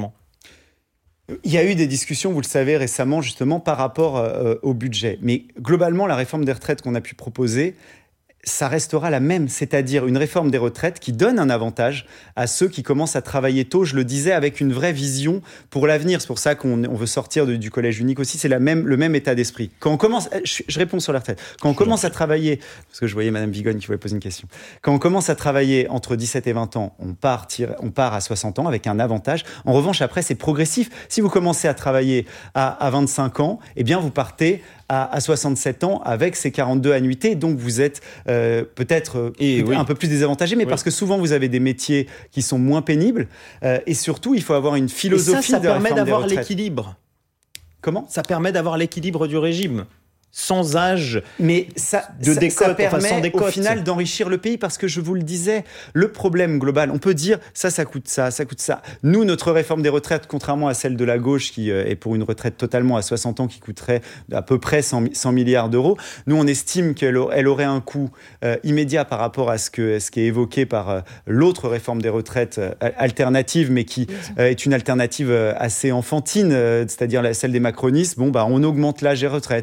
Il y a eu des discussions, vous le savez, récemment, justement, par rapport au budget. Mais globalement, la réforme des retraites qu'on a pu proposer, ça restera la même, c'est-à-dire une réforme des retraites qui donne un avantage à ceux qui commencent à travailler tôt, je le disais, avec une vraie vision pour l'avenir. C'est pour ça qu'on veut sortir du collège unique aussi, c'est le même état d'esprit. Quand on commence, je réponds sur la retraite, quand on commence à travailler, parce que je voyais Madame Vigogne qui voulait poser une question, quand on commence à travailler entre 17 et 20 ans, on part à 60 ans avec un avantage. En revanche, après, c'est progressif. Si vous commencez à travailler à 25 ans, eh bien, vous partez à 67 ans avec ces 42 annuités, donc vous êtes peut-être un peu plus désavantagé, mais parce que souvent vous avez des métiers qui sont moins pénibles, et surtout il faut avoir une philosophie ça permet d'avoir l'équilibre. Comment ? Ça permet d'avoir l'équilibre du régime. Sans âge, mais ça permet au final d'enrichir le pays, parce que je vous le disais, le problème global, on peut dire ça coûte ça. Nous, notre réforme des retraites, contrairement à celle de la gauche qui est pour une retraite totalement à 60 ans qui coûterait à peu près 100 milliards d'euros, nous on estime qu'elle aurait un coût immédiat par rapport à ce qui est évoqué par l'autre réforme des retraites alternative, mais qui est une alternative assez enfantine, c'est-à-dire celle des macronistes. On augmente l'âge des retraites,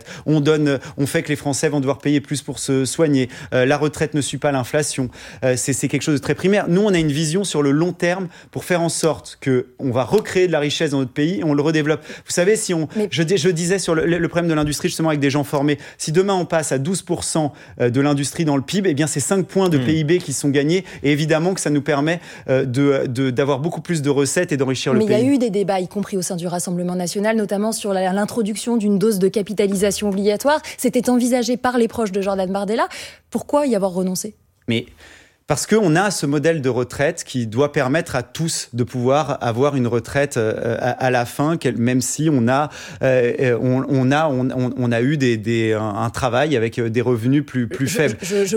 on fait que les Français vont devoir payer plus pour se soigner. La retraite ne suit pas l'inflation. C'est quelque chose de très primaire. Nous, on a une vision sur le long terme pour faire en sorte qu'on va recréer de la richesse dans notre pays et on le redéveloppe. Vous savez, je disais sur le problème de l'industrie, justement, avec des gens formés, si demain on passe à 12% de l'industrie dans le PIB, eh bien, c'est 5 points de PIB qui sont gagnés. Et évidemment que ça nous permet d'avoir beaucoup plus de recettes et d'enrichir le pays. Mais il y a eu des débats, y compris au sein du Rassemblement national, notamment sur l'introduction d'une dose de capitalisation obligatoire. C'était envisagé par les proches de Jordan Bardella. Pourquoi y avoir renoncé ? Parce qu'on a ce modèle de retraite qui doit permettre à tous de pouvoir avoir une retraite à la fin, même si on a eu un travail avec des revenus plus faibles.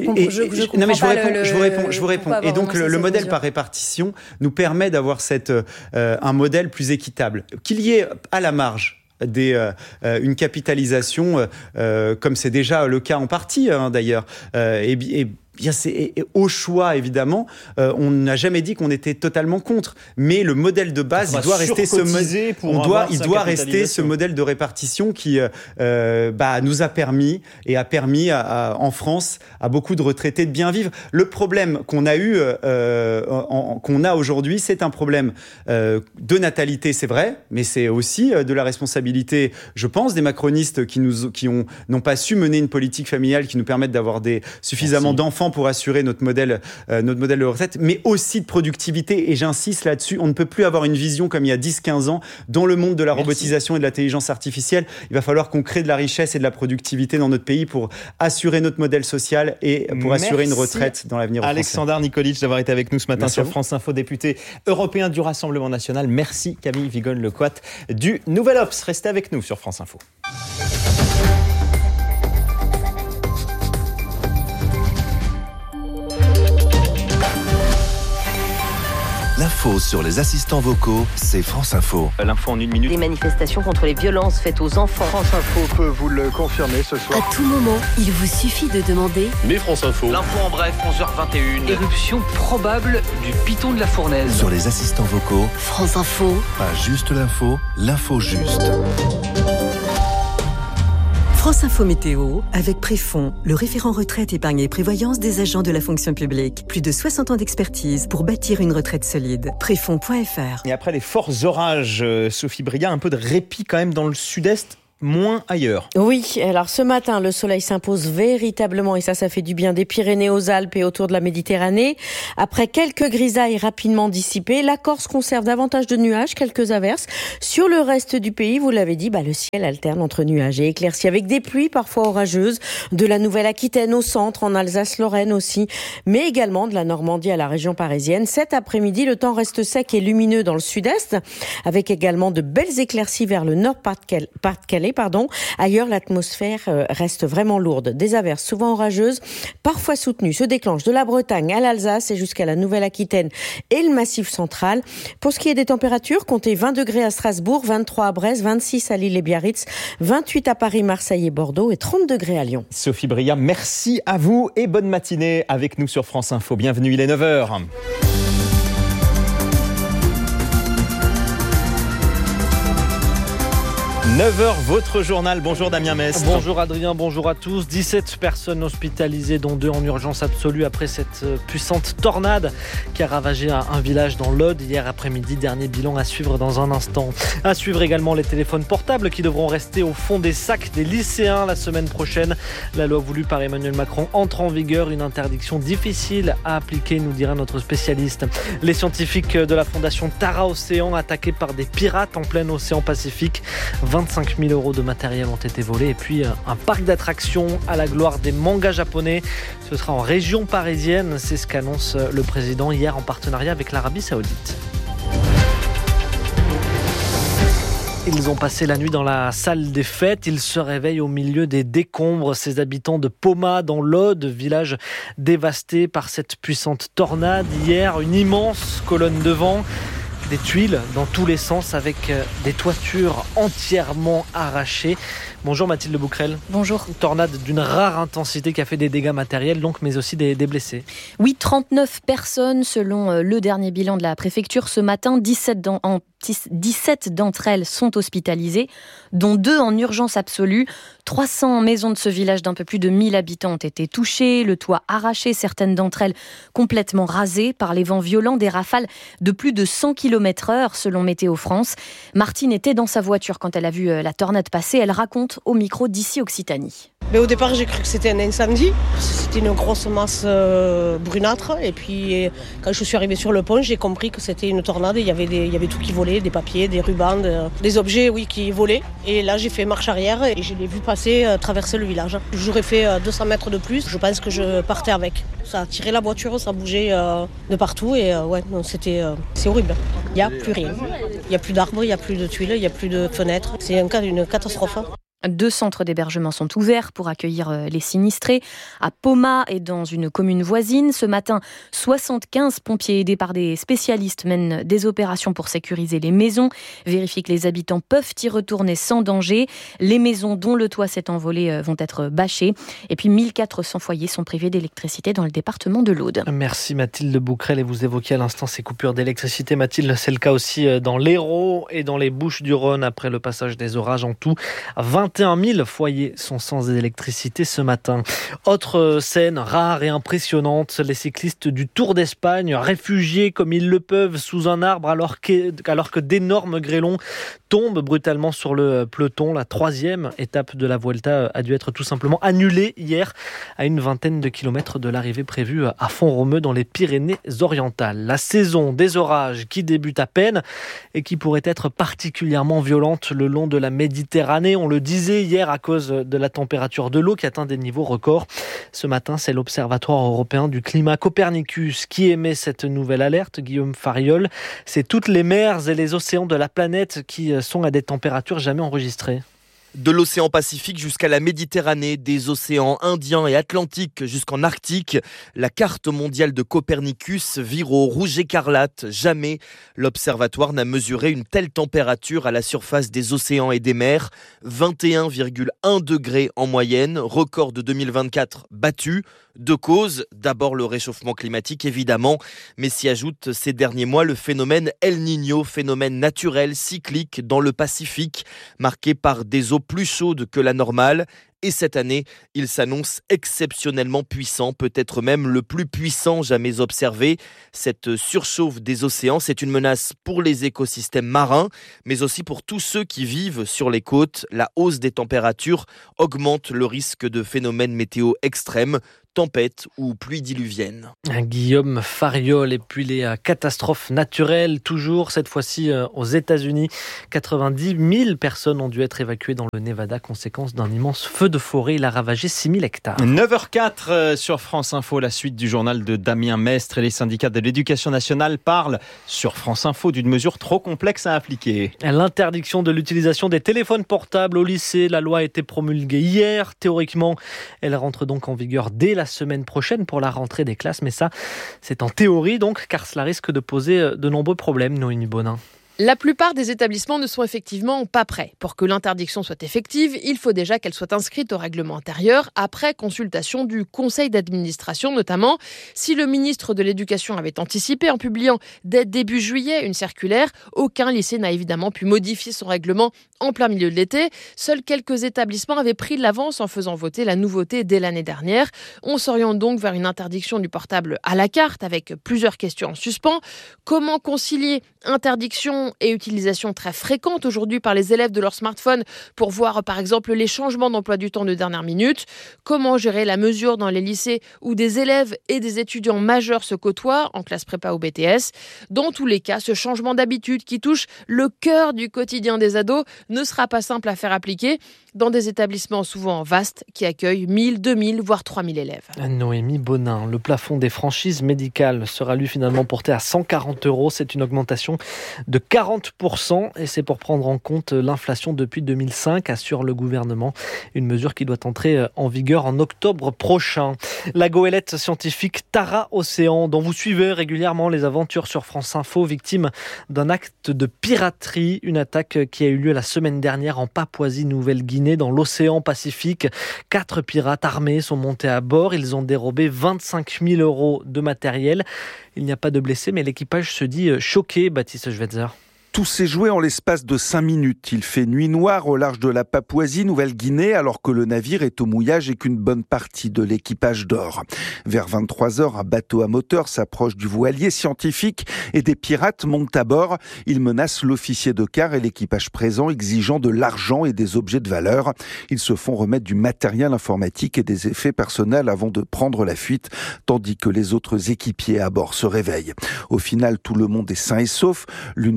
Je vous réponds. Et donc le modèle par répartition nous permet d'avoir un modèle plus équitable. Qu'il y ait à la marge une capitalisation, comme c'est déjà le cas en partie d'ailleurs, c'est au choix, évidemment. On n'a jamais dit qu'on était totalement contre, mais le modèle de base, il doit rester ce modèle de répartition qui nous a permis et a permis en France à beaucoup de retraités de bien vivre. Le problème qu'on a qu'on a aujourd'hui, c'est un problème de natalité, c'est vrai, mais c'est aussi de la responsabilité, je pense, des macronistes qui n'ont pas su mener une politique familiale qui nous permette d'avoir suffisamment d'enfants pour assurer notre modèle de retraite, mais aussi de productivité. Et j'insiste là-dessus, on ne peut plus avoir une vision comme il y a 10-15 ans. Dans le monde de la robotisation et de l'intelligence artificielle, il va falloir qu'on crée de la richesse et de la productivité dans notre pays pour assurer notre modèle social et pour assurer une retraite dans l'avenir. Alexandre Nikolic d'avoir été avec nous ce matin sur France Info, député européen du Rassemblement National. Merci Camille Vigogne-Lecoat du Nouvel Obs. Restez avec nous sur France Info. L'info sur les assistants vocaux, c'est France Info. L'info en 1 minute. Des manifestations contre les violences faites aux enfants. France Info peut vous le confirmer ce soir. À tout moment, il vous suffit de demander. Mais France Info. L'info en bref, 11h21. Éruption probable du piton de la Fournaise. Sur les assistants vocaux. France Info. Pas juste l'info juste. France Info Météo, avec Préfond, le référent retraite, épargne et prévoyance des agents de la fonction publique. Plus de 60 ans d'expertise pour bâtir une retraite solide. Préfond.fr. Et après les forts orages, Sophie Briat, un peu de répit quand même dans le sud-est, moins ailleurs. Oui, alors ce matin, le soleil s'impose véritablement et ça fait du bien des Pyrénées aux Alpes et autour de la Méditerranée. Après quelques grisailles rapidement dissipées, la Corse conserve davantage de nuages, quelques averses. Sur le reste du pays, vous l'avez dit, le ciel alterne entre nuages et éclaircies avec des pluies parfois orageuses de la Nouvelle-Aquitaine au centre, en Alsace-Lorraine aussi, mais également de la Normandie à la région parisienne. Cet après-midi, le temps reste sec et lumineux dans le sud-est, avec également de belles éclaircies vers le Nord-Pas-de-Calais. Ailleurs, l'atmosphère reste vraiment lourde. Des averses souvent orageuses, parfois soutenues, se déclenchent de la Bretagne à l'Alsace et jusqu'à la Nouvelle-Aquitaine et le Massif central. Pour ce qui est des températures, comptez 20 degrés à Strasbourg, 23 à Brest, 26 à Lille et Biarritz, 28 à Paris, Marseille et Bordeaux et 30 degrés à Lyon. Sophie Briat, merci à vous et bonne matinée avec nous sur France Info. Bienvenue, il est 9h. 9h, votre journal. Bonjour Damien Mestre. Bonjour Adrien, bonjour à tous. 17 personnes hospitalisées, dont 2 en urgence absolue après cette puissante tornade qui a ravagé un village dans l'Aude hier après-midi. Dernier bilan à suivre dans un instant. À suivre également les téléphones portables qui devront rester au fond des sacs des lycéens la semaine prochaine. La loi voulue par Emmanuel Macron entre en vigueur. Une interdiction difficile à appliquer, nous dira notre spécialiste. Les scientifiques de la fondation Tara Océan attaqués par des pirates en plein océan Pacifique. 25 000 € de matériel ont été volés. Et puis un parc d'attractions à la gloire des mangas japonais. Ce sera en région parisienne. C'est ce qu'annonce le président hier en partenariat avec l'Arabie Saoudite. Ils ont passé la nuit dans la salle des fêtes. Ils se réveillent au milieu des décombres. Ces habitants de Poma, dans l'Aude, village dévasté par cette puissante tornade. Hier, une immense colonne de vent. Des tuiles dans tous les sens avec des toitures entièrement arrachées. Bonjour Mathilde Bouquerel. Bonjour. Une tornade d'une rare intensité qui a fait des dégâts matériels, donc, mais aussi des blessés. Oui, 39 personnes selon le dernier bilan de la préfecture. Ce matin, 17 d'entre elles sont hospitalisées, dont 2 en urgence absolue. 300 maisons de ce village d'un peu plus de 1000 habitants ont été touchées, le toit arraché, certaines d'entre elles complètement rasées par les vents violents, des rafales de plus de 100 km/h selon Météo France. Martine était dans sa voiture quand elle a vu la tornade passer. Elle raconte au micro d'Ici Occitanie. Mais au départ, j'ai cru que c'était un incendie. C'était une grosse masse brunâtre. Et puis, quand je suis arrivée sur le pont, j'ai compris que c'était une tornade. Il y avait tout qui volait, des papiers, des rubans, des objets qui volaient. Et là, j'ai fait marche arrière et je l'ai vu passer, traverser le village. J'aurais fait 200 mètres de plus. Je pense que je partais avec. Ça a tiré la voiture, ça bougeait de partout. Et c'est horrible. Il n'y a plus rien. Il n'y a plus d'arbres, il n'y a plus de tuiles, il n'y a plus de fenêtres. C'est une catastrophe. 2 centres d'hébergement sont ouverts pour accueillir les sinistrés. À Poma et dans une commune voisine, ce matin, 75 pompiers aidés par des spécialistes mènent des opérations pour sécuriser les maisons, vérifient que les habitants peuvent y retourner sans danger. Les maisons dont le toit s'est envolé vont être bâchées. Et puis 1400 foyers sont privés d'électricité dans le département de l'Aude. Merci Mathilde Bouquerel. Et vous évoquiez à l'instant ces coupures d'électricité. Mathilde, c'est le cas aussi dans l'Hérault et dans les Bouches-du-Rhône après le passage des orages. En tout, 21 000 foyers sont sans électricité ce matin. Autre scène rare et impressionnante, les cyclistes du Tour d'Espagne, réfugiés comme ils le peuvent sous un arbre alors que d'énormes grêlons tombent brutalement sur le peloton. La 3e étape de la Vuelta a dû être tout simplement annulée hier à une vingtaine de kilomètres de l'arrivée prévue à Font-Romeu dans les Pyrénées-Orientales. La saison des orages qui débute à peine et qui pourrait être particulièrement violente le long de la Méditerranée. On le disait hier à cause de la température de l'eau qui atteint des niveaux records. Ce matin, c'est l'Observatoire européen du climat Copernicus qui émet cette nouvelle alerte. Guillaume Fariol, c'est toutes les mers et les océans de la planète qui sont à des températures jamais enregistrées. De l'océan Pacifique jusqu'à la Méditerranée, des océans Indien et Atlantique jusqu'en Arctique, la carte mondiale de Copernicus vire au rouge écarlate. Jamais l'observatoire n'a mesuré une telle température à la surface des océans et des mers. 21,1 degrés en moyenne, record de 2024 battu. Deux causes, d'abord le réchauffement climatique évidemment, mais s'y ajoute ces derniers mois le phénomène El Niño, phénomène naturel cyclique dans le Pacifique, marqué par des eaux plus chaudes que la normale. Et cette année, il s'annonce exceptionnellement puissant, peut-être même le plus puissant jamais observé. Cette surchauffe des océans, c'est une menace pour les écosystèmes marins, mais aussi pour tous ceux qui vivent sur les côtes. La hausse des températures augmente le risque de phénomènes météo extrêmes, tempêtes ou pluies diluviennes. Guillaume Fariol, et puis les catastrophes naturelles, toujours cette fois-ci aux États-Unis. 90 000 personnes ont dû être évacuées dans le Nevada, conséquence d'un immense feu de forêt. Il a ravagé 6 000 hectares. 9h04 sur France Info, la suite du journal de Damien Mestre. Et les syndicats de l'éducation nationale parlent sur France Info d'une mesure trop complexe à appliquer. L'interdiction de l'utilisation des téléphones portables au lycée. La loi a été promulguée hier. Théoriquement, elle rentre donc en vigueur dès la semaine prochaine pour la rentrée des classes. Mais ça, c'est en théorie donc, car cela risque de poser de nombreux problèmes, Noémie Bonin. La plupart des établissements ne sont effectivement pas prêts. Pour que l'interdiction soit effective, il faut déjà qu'elle soit inscrite au règlement intérieur après consultation du conseil d'administration notamment. Si le ministre de l'Éducation avait anticipé en publiant dès début juillet une circulaire, aucun lycée n'a évidemment pu modifier son règlement en plein milieu de l'été. Seuls quelques établissements avaient pris de l'avance en faisant voter la nouveauté dès l'année dernière. On s'oriente donc vers une interdiction du portable à la carte avec plusieurs questions en suspens. Comment concilier interdiction et utilisation très fréquente aujourd'hui par les élèves de leur smartphone pour voir par exemple les changements d'emploi du temps de dernière minute. Comment gérer la mesure dans les lycées où des élèves et des étudiants majeurs se côtoient en classe prépa ou BTS. Dans tous les cas, ce changement d'habitude qui touche le cœur du quotidien des ados ne sera pas simple à faire appliquer dans des établissements souvent vastes qui accueillent 1000, 2000, voire 3000 élèves. Noémie Bonin, le plafond des franchises médicales sera lui finalement porté à 140 €. C'est une augmentation de 40% et c'est pour prendre en compte l'inflation depuis 2005, assure le gouvernement. Une mesure qui doit entrer en vigueur en octobre prochain. La goélette scientifique Tara Océan, dont vous suivez régulièrement les aventures sur France Info, victime d'un acte de piraterie, une attaque qui a eu lieu la semaine dernière en Papouasie-Nouvelle-Guinée dans l'océan Pacifique. 4 pirates armés sont montés à bord. Ils ont dérobé 25 000 € de matériel. Il n'y a pas de blessés, mais l'équipage se dit choqué, Baptiste Schweitzer. Tout s'est joué en l'espace de 5 minutes. Il fait nuit noire au large de la Papouasie-Nouvelle-Guinée alors que le navire est au mouillage et qu'une bonne partie de l'équipage dort. Vers 23h, un bateau à moteur s'approche du voilier scientifique et des pirates montent à bord. Ils menacent l'officier de quart et l'équipage présent, exigeant de l'argent et des objets de valeur. Ils se font remettre du matériel informatique et des effets personnels avant de prendre la fuite, tandis que les autres équipiers à bord se réveillent. Au final, tout le monde est sain et sauf. L'une des personnes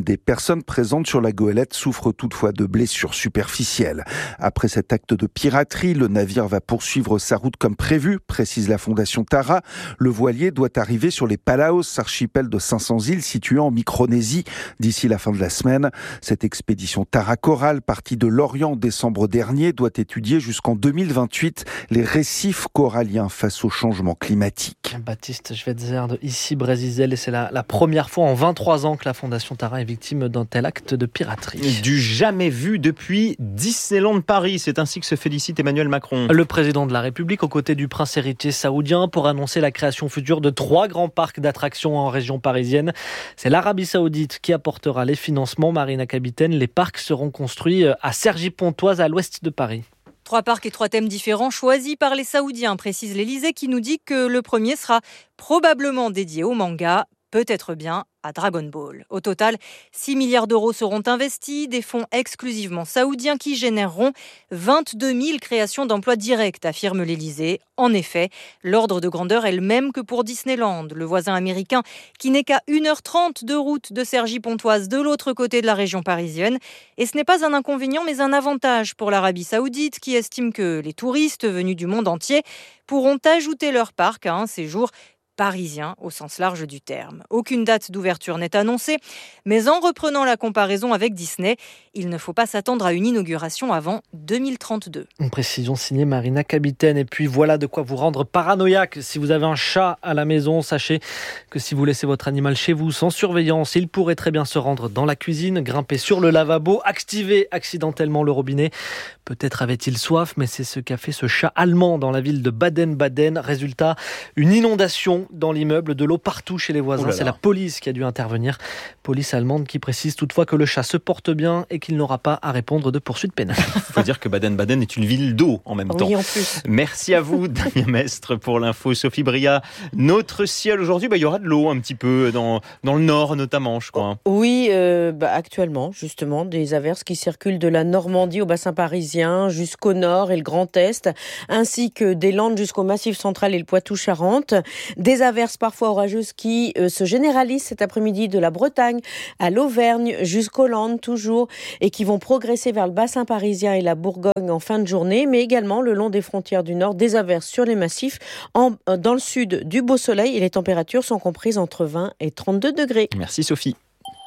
personnes présentes sur la goélette souffrent toutefois de blessures superficielles. Après cet acte de piraterie, le navire va poursuivre sa route comme prévu, précise la Fondation Tara. Le voilier doit arriver sur les Palaos, archipel de 500 îles situé en Micronésie, d'ici la fin de la semaine. Cette expédition Tara Coral, partie de l'Orient en décembre dernier, doit étudier jusqu'en 2028 les récifs coralliens face au changement climatique. Baptiste Schweitzer de Ici Brésil, et c'est la première fois en 23 ans que la Fondation Tara est victime d'un tel acte de piraterie. Du jamais vu depuis Disneyland Paris, c'est ainsi que se félicite Emmanuel Macron. Le président de la République, aux côtés du prince héritier saoudien, pour annoncer la création future de 3 grands parcs d'attractions en région parisienne. C'est l'Arabie Saoudite qui apportera les financements. Marina Capitaine, les parcs seront construits à Cergy-Pontoise, à l'ouest de Paris. 3 parcs et 3 thèmes différents choisis par les Saoudiens, précise l'Élysée, qui nous dit que le premier sera probablement dédié au manga, peut-être bien à Dragon Ball. Au total, 6 milliards d'euros seront investis, des fonds exclusivement saoudiens qui généreront 22 000 créations d'emplois directs, affirme l'Élysée. En effet, l'ordre de grandeur est le même que pour Disneyland, le voisin américain qui n'est qu'à 1h30 de route de Cergy-Pontoise de l'autre côté de la région parisienne. Et ce n'est pas un inconvénient mais un avantage pour l'Arabie Saoudite qui estime que les touristes venus du monde entier pourront ajouter leur parc à un séjour parisien au sens large du terme. Aucune date d'ouverture n'est annoncée, mais en reprenant la comparaison avec Disney, il ne faut pas s'attendre à une inauguration avant 2032. Une précision signée Marina Capitaine. Et puis voilà de quoi vous rendre paranoïaque. Si vous avez un chat à la maison, sachez que si vous laissez votre animal chez vous sans surveillance, il pourrait très bien se rendre dans la cuisine, grimper sur le lavabo, activer accidentellement le robinet. Peut-être avait-il soif, mais c'est ce qu'a fait ce chat allemand dans la ville de Baden-Baden. Résultat, une inondation dans l'immeuble, de l'eau partout chez les voisins. C'est la police qui a dû intervenir. Police allemande qui précise toutefois que le chat se porte bien et qu'il n'aura pas à répondre de poursuites pénales. Il faut dire que Baden-Baden est une ville d'eau en même temps. Oui, en plus. Merci à vous, Damien Mestre, pour l'info. Sophie Bria, notre ciel aujourd'hui, il y aura de l'eau un petit peu dans le nord notamment, je crois. Oui, actuellement, justement, des averses qui circulent de la Normandie au bassin parisien jusqu'au nord et le Grand Est, ainsi que des Landes jusqu'au Massif central et le Poitou-Charentes. Des averses parfois orageuses qui se généralisent cet après-midi de la Bretagne à l'Auvergne jusqu'aux Landes toujours et qui vont progresser vers le bassin parisien et la Bourgogne en fin de journée, mais également le long des frontières du nord, des averses sur les massifs. Dans le sud, du beau soleil et les températures sont comprises entre 20 et 32 degrés. Merci Sophie.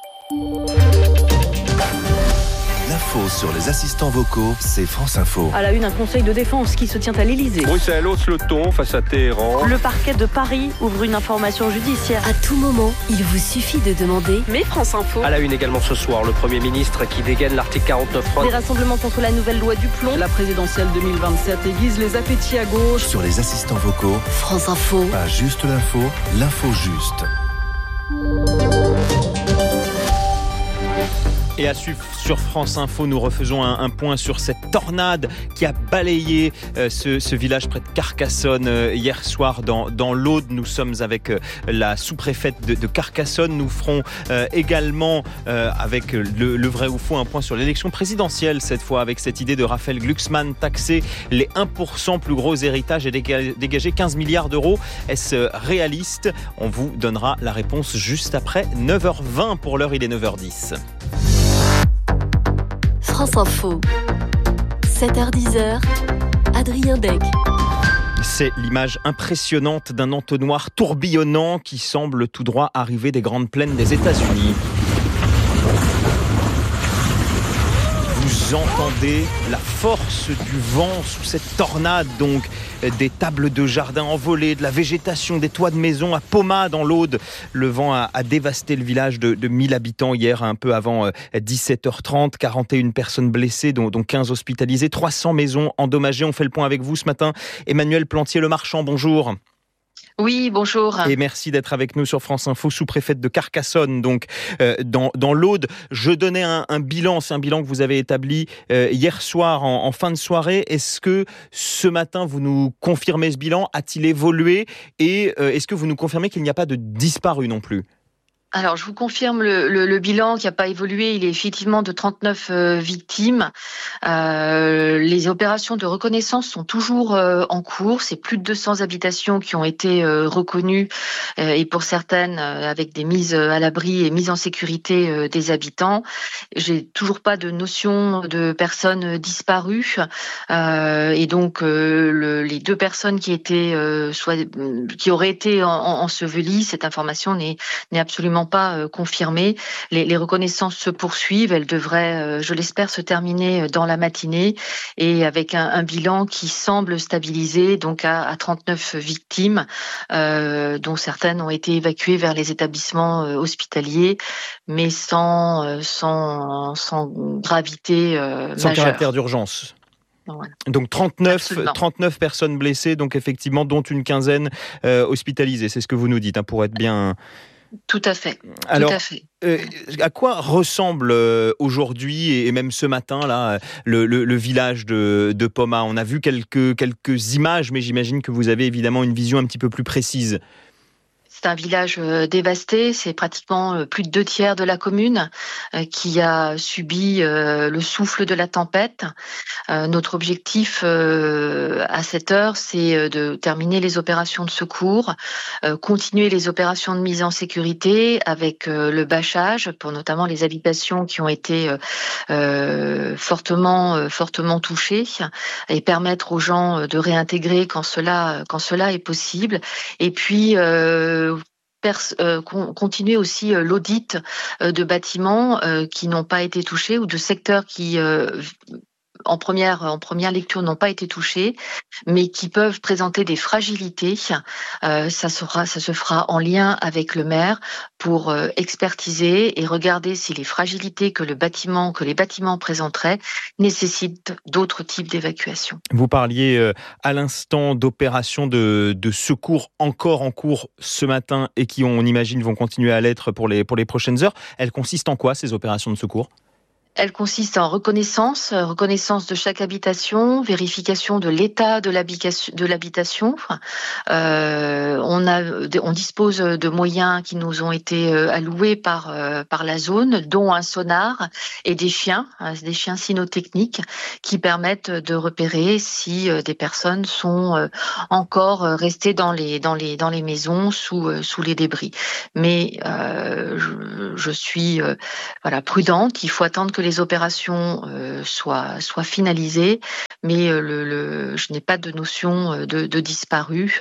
L'info sur les assistants vocaux, c'est France Info. À la une, un conseil de défense qui se tient à l'Élysée. Bruxelles hausse le ton face à Téhéran. Le parquet de Paris ouvre une information judiciaire. À tout moment, il vous suffit de demander. Mais France Info. À la une également ce soir, le Premier ministre qui dégaine l'article 49.3. Des rassemblements contre la nouvelle loi du plomb. La présidentielle 2027 aiguise les appétits à gauche. Sur les assistants vocaux, France Info. Pas juste l'info, l'info juste. Et à suivre sur France Info, nous refaisons un point sur cette tornade qui a balayé ce village près de Carcassonne hier soir dans l'Aude. Nous sommes avec la sous-préfète de Carcassonne. Nous ferons également avec le vrai ou faux un point sur l'élection présidentielle cette fois avec cette idée de Raphaël Glucksmann, taxer les 1% plus gros héritages et dégager 15 milliards d'euros. Est-ce réaliste ? On vous donnera la réponse juste après 9h20. Pour l'heure, il est 9h10. France Info, 7h-10h, Adrien Dec. C'est l'image impressionnante d'un entonnoir tourbillonnant qui semble tout droit arriver des grandes plaines des États-Unis. Vous entendez la force du vent sous cette tornade, donc des tables de jardin envolées, de la végétation, des toits de maison à Poma dans l'Aude. Le vent a dévasté le village de 1000 habitants hier, un peu avant 17h30. 41 personnes blessées, dont 15 hospitalisées, 300 maisons endommagées. On fait le point avec vous ce matin. Emmanuel Plantier-Le Marchand, bonjour. Oui, bonjour. Et merci d'être avec nous sur France Info, sous-préfète de Carcassonne, donc dans l'Aude. Je donnais un bilan, c'est un bilan que vous avez établi hier soir en fin de soirée. Est-ce que ce matin vous nous confirmez ce bilan ? A-t-il évolué ? Et est-ce que vous nous confirmez qu'il n'y a pas de disparus non plus ? Alors, je vous confirme le bilan qui n'a pas évolué. Il est effectivement de 39 victimes. Les opérations de reconnaissance sont toujours en cours. C'est plus de 200 habitations qui ont été reconnues et pour certaines avec des mises à l'abri et mises en sécurité des habitants. J'ai toujours pas de notion de personnes disparues et donc les 2 personnes qui auraient été ensevelies, cette information n'est absolument pas confirmée. Les reconnaissances se poursuivent. Elles devraient, je l'espère, se terminer dans la matinée et avec un bilan qui semble stabilisé, donc à 39 victimes, dont certaines ont été évacuées vers les établissements hospitaliers, mais sans gravité majeure. Sans caractère d'urgence. Voilà. Donc 39 personnes blessées, donc effectivement, dont une quinzaine hospitalisées. C'est ce que vous nous dites, pour être bien... Tout à fait. Alors, tout à fait. À quoi ressemble aujourd'hui et même ce matin là le village de Poma? On a vu quelques images, mais j'imagine que vous avez évidemment une vision un petit peu plus précise. C'est un village dévasté, c'est pratiquement plus de 2/3 de la commune qui a subi le souffle de la tempête. Notre objectif à cette heure, c'est de terminer les opérations de secours, continuer les opérations de mise en sécurité avec le bâchage pour notamment les habitations qui ont été fortement touchées et permettre aux gens de réintégrer quand cela est possible. Et puis continuer aussi l'audit de bâtiments qui n'ont pas été touchés ou de secteurs qui en première lecture n'ont pas été touchés, mais qui peuvent présenter des fragilités. Ça se fera en lien avec le maire pour expertiser et regarder si les fragilités que les bâtiments présenteraient nécessitent d'autres types d'évacuation. Vous parliez à l'instant d'opérations de secours encore en cours ce matin et qui, on imagine, vont continuer à l'être pour les prochaines heures. Elles consistent en quoi, ces opérations de secours ? Elle consiste en reconnaissance de chaque habitation, vérification de l'état de l'habitation. On dispose de moyens qui nous ont été alloués par la zone, dont un sonar et des chiens cynotechniques qui permettent de repérer si des personnes sont encore restées dans les maisons sous les débris. Mais je suis prudente. Il faut attendre que les opérations soient finalisées, mais je n'ai pas de notion de disparu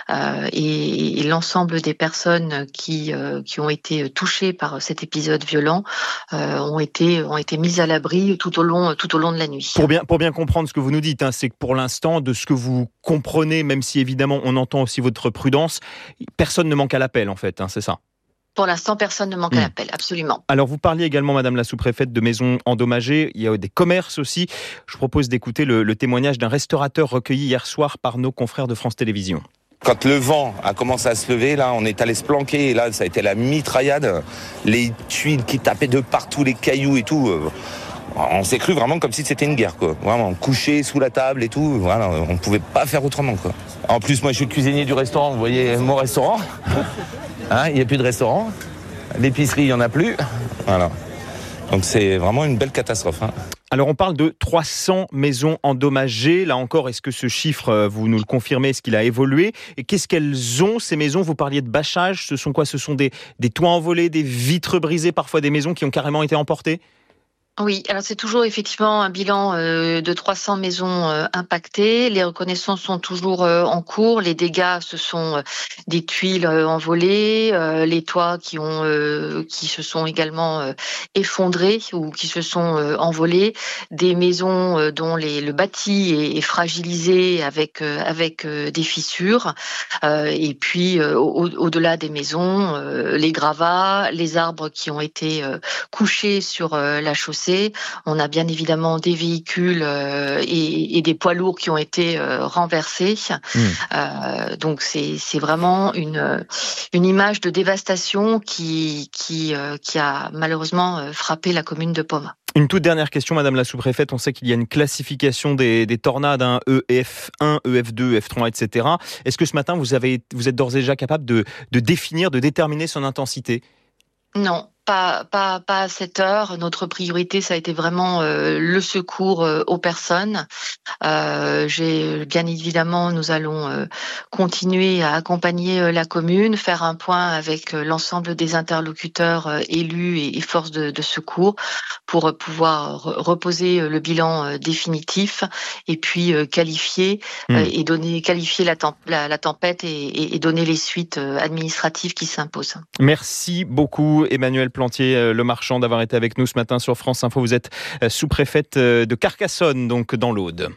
et l'ensemble des personnes qui ont été touchées par cet épisode violent ont été mises à l'abri tout au long de la nuit. Pour bien comprendre ce que vous nous dites, c'est que pour l'instant, de ce que vous comprenez, même si évidemment on entend aussi votre prudence, personne ne manque à l'appel en fait, c'est ça? Pour l'instant, personne ne manque à l'appel, absolument. Alors, vous parliez également, Madame la sous-préfète, de maisons endommagées. Il y a des commerces aussi. Je propose d'écouter le témoignage d'un restaurateur recueilli hier soir par nos confrères de France Télévisions. Quand le vent a commencé à se lever, là, on est allé se planquer. Et là, ça a été la mitraillade. Les tuiles qui tapaient de partout, les cailloux et tout. On s'est cru vraiment comme si c'était une guerre, quoi. Vraiment, couché sous la table et tout. Voilà, on ne pouvait pas faire autrement, quoi. En plus, moi, je suis le cuisinier du restaurant. Vous voyez mon restaurant. Il n'y a plus de restaurant, l'épicerie, il n'y en a plus. Voilà. Donc c'est vraiment une belle catastrophe. Alors on parle de 300 maisons endommagées. Là encore, est-ce que ce chiffre, vous nous le confirmez, est-ce qu'il a évolué? Et qu'est-ce qu'elles ont, ces maisons? Vous parliez de bâchage, ce sont quoi? Ce sont des toits envolés, des vitres brisées, parfois des maisons qui ont carrément été emportées? Oui, alors c'est toujours effectivement un bilan de 300 maisons impactées. Les reconnaissances sont toujours en cours. Les dégâts, ce sont des tuiles envolées, les toits qui se sont également effondrés ou qui se sont envolés, des maisons dont le bâti est fragilisé avec des fissures. Et puis au-delà des maisons, les gravats, les arbres qui ont été couchés sur la chaussée. On a bien évidemment des véhicules et des poids lourds qui ont été renversés. Donc c'est vraiment une image de dévastation qui a malheureusement frappé la commune de Poma. Une toute dernière question, Madame la sous-préfète. On sait qu'il y a une classification des tornades, EF1, EF2, F3, etc. Est-ce que ce matin, vous êtes d'ores et déjà capable de définir, de déterminer son intensité ? Non. Pas à cette heure. Notre priorité, ça a été vraiment le secours aux personnes. Bien évidemment, nous allons continuer à accompagner la commune, faire un point avec l'ensemble des interlocuteurs élus et forces de secours pour pouvoir reposer le bilan définitif et puis qualifier la tempête et donner les suites administratives qui s'imposent. Merci beaucoup Emmanuelle Plantier, le marchand, d'avoir été avec nous ce matin sur France Info. Vous êtes sous-préfète de Carcassonne, donc dans l'Aude.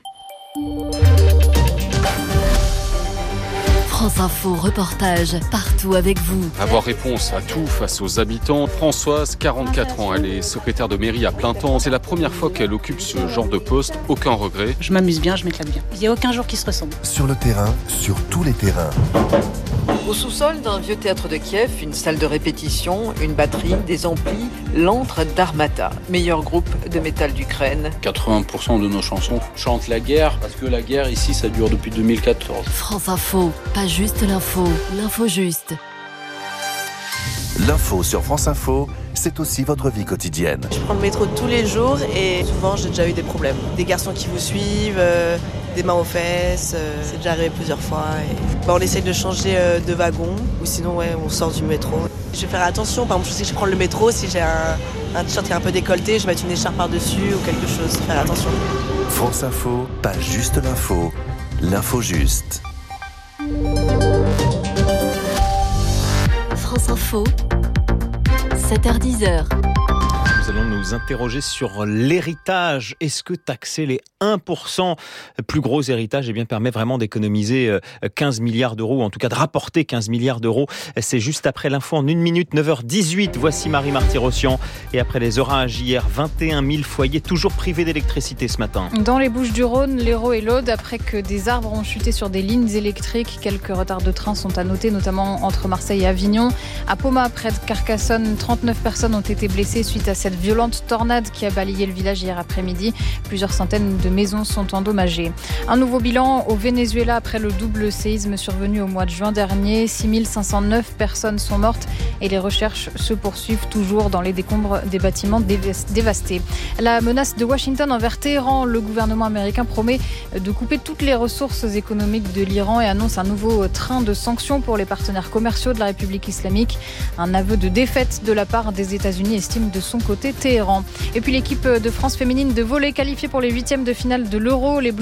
France Info, reportage partout avec vous. Avoir réponse à tout face aux habitants. Françoise, 44 ans, elle est secrétaire de mairie à plein temps. C'est la première fois qu'elle occupe ce genre de poste. Aucun regret. Je m'amuse bien, je m'éclate bien. Il n'y a aucun jour qui se ressemble. Sur le terrain, sur tous les terrains. Au sous-sol d'un vieux théâtre de Kiev, une salle de répétition, une batterie, des amplis, l'antre d'Armata, meilleur groupe de métal d'Ukraine. 80% de nos chansons chantent la guerre, parce que la guerre ici, ça dure depuis 2014. France Info, pas juste l'info, l'info juste. L'info sur France Info, c'est aussi votre vie quotidienne. Je prends le métro tous les jours et souvent j'ai déjà eu des problèmes. Des garçons qui vous suivent, des mains aux fesses, c'est déjà arrivé plusieurs fois. On essaye de changer de wagon ou sinon on sort du métro. Je vais faire attention, par exemple si je prends le métro, si j'ai un t-shirt qui est un peu décolleté, je vais mettre une écharpe par-dessus ou quelque chose, faire attention. France Info, pas juste l'info, l'info juste. France Info, 7h-10h. Nous allons nous interroger sur l'héritage. Est-ce que taxer les 1% plus gros héritages permet vraiment d'économiser 15 milliards d'euros, ou en tout cas de rapporter 15 milliards d'euros? C'est juste après l'info en 1 minute, 9h18. Voici Marie Marty-Rossian. Et après les orages hier, 21 000 foyers toujours privés d'électricité ce matin. Dans les Bouches-du-Rhône, l'Hérault et l'Aude, après que des arbres ont chuté sur des lignes électriques, quelques retards de train sont à noter, notamment entre Marseille et Avignon. À Poma, près de Carcassonne, 39 personnes ont été blessées suite à cette violente tornade qui a balayé le village hier après-midi. Plusieurs centaines de maisons sont endommagées. Un nouveau bilan au Venezuela après le double séisme survenu au mois de juin dernier. 6509 personnes sont mortes et les recherches se poursuivent toujours dans les décombres des bâtiments dévastés. La menace de Washington envers Téhéran, le gouvernement américain promet de couper toutes les ressources économiques de l'Iran et annonce un nouveau train de sanctions pour les partenaires commerciaux de la République islamique. Un aveu de défaite de la part des États-Unis, estime de son côté Téhéran. Et puis l'équipe de France féminine de volley qualifiée pour les 8e de finale de l'Euro. Les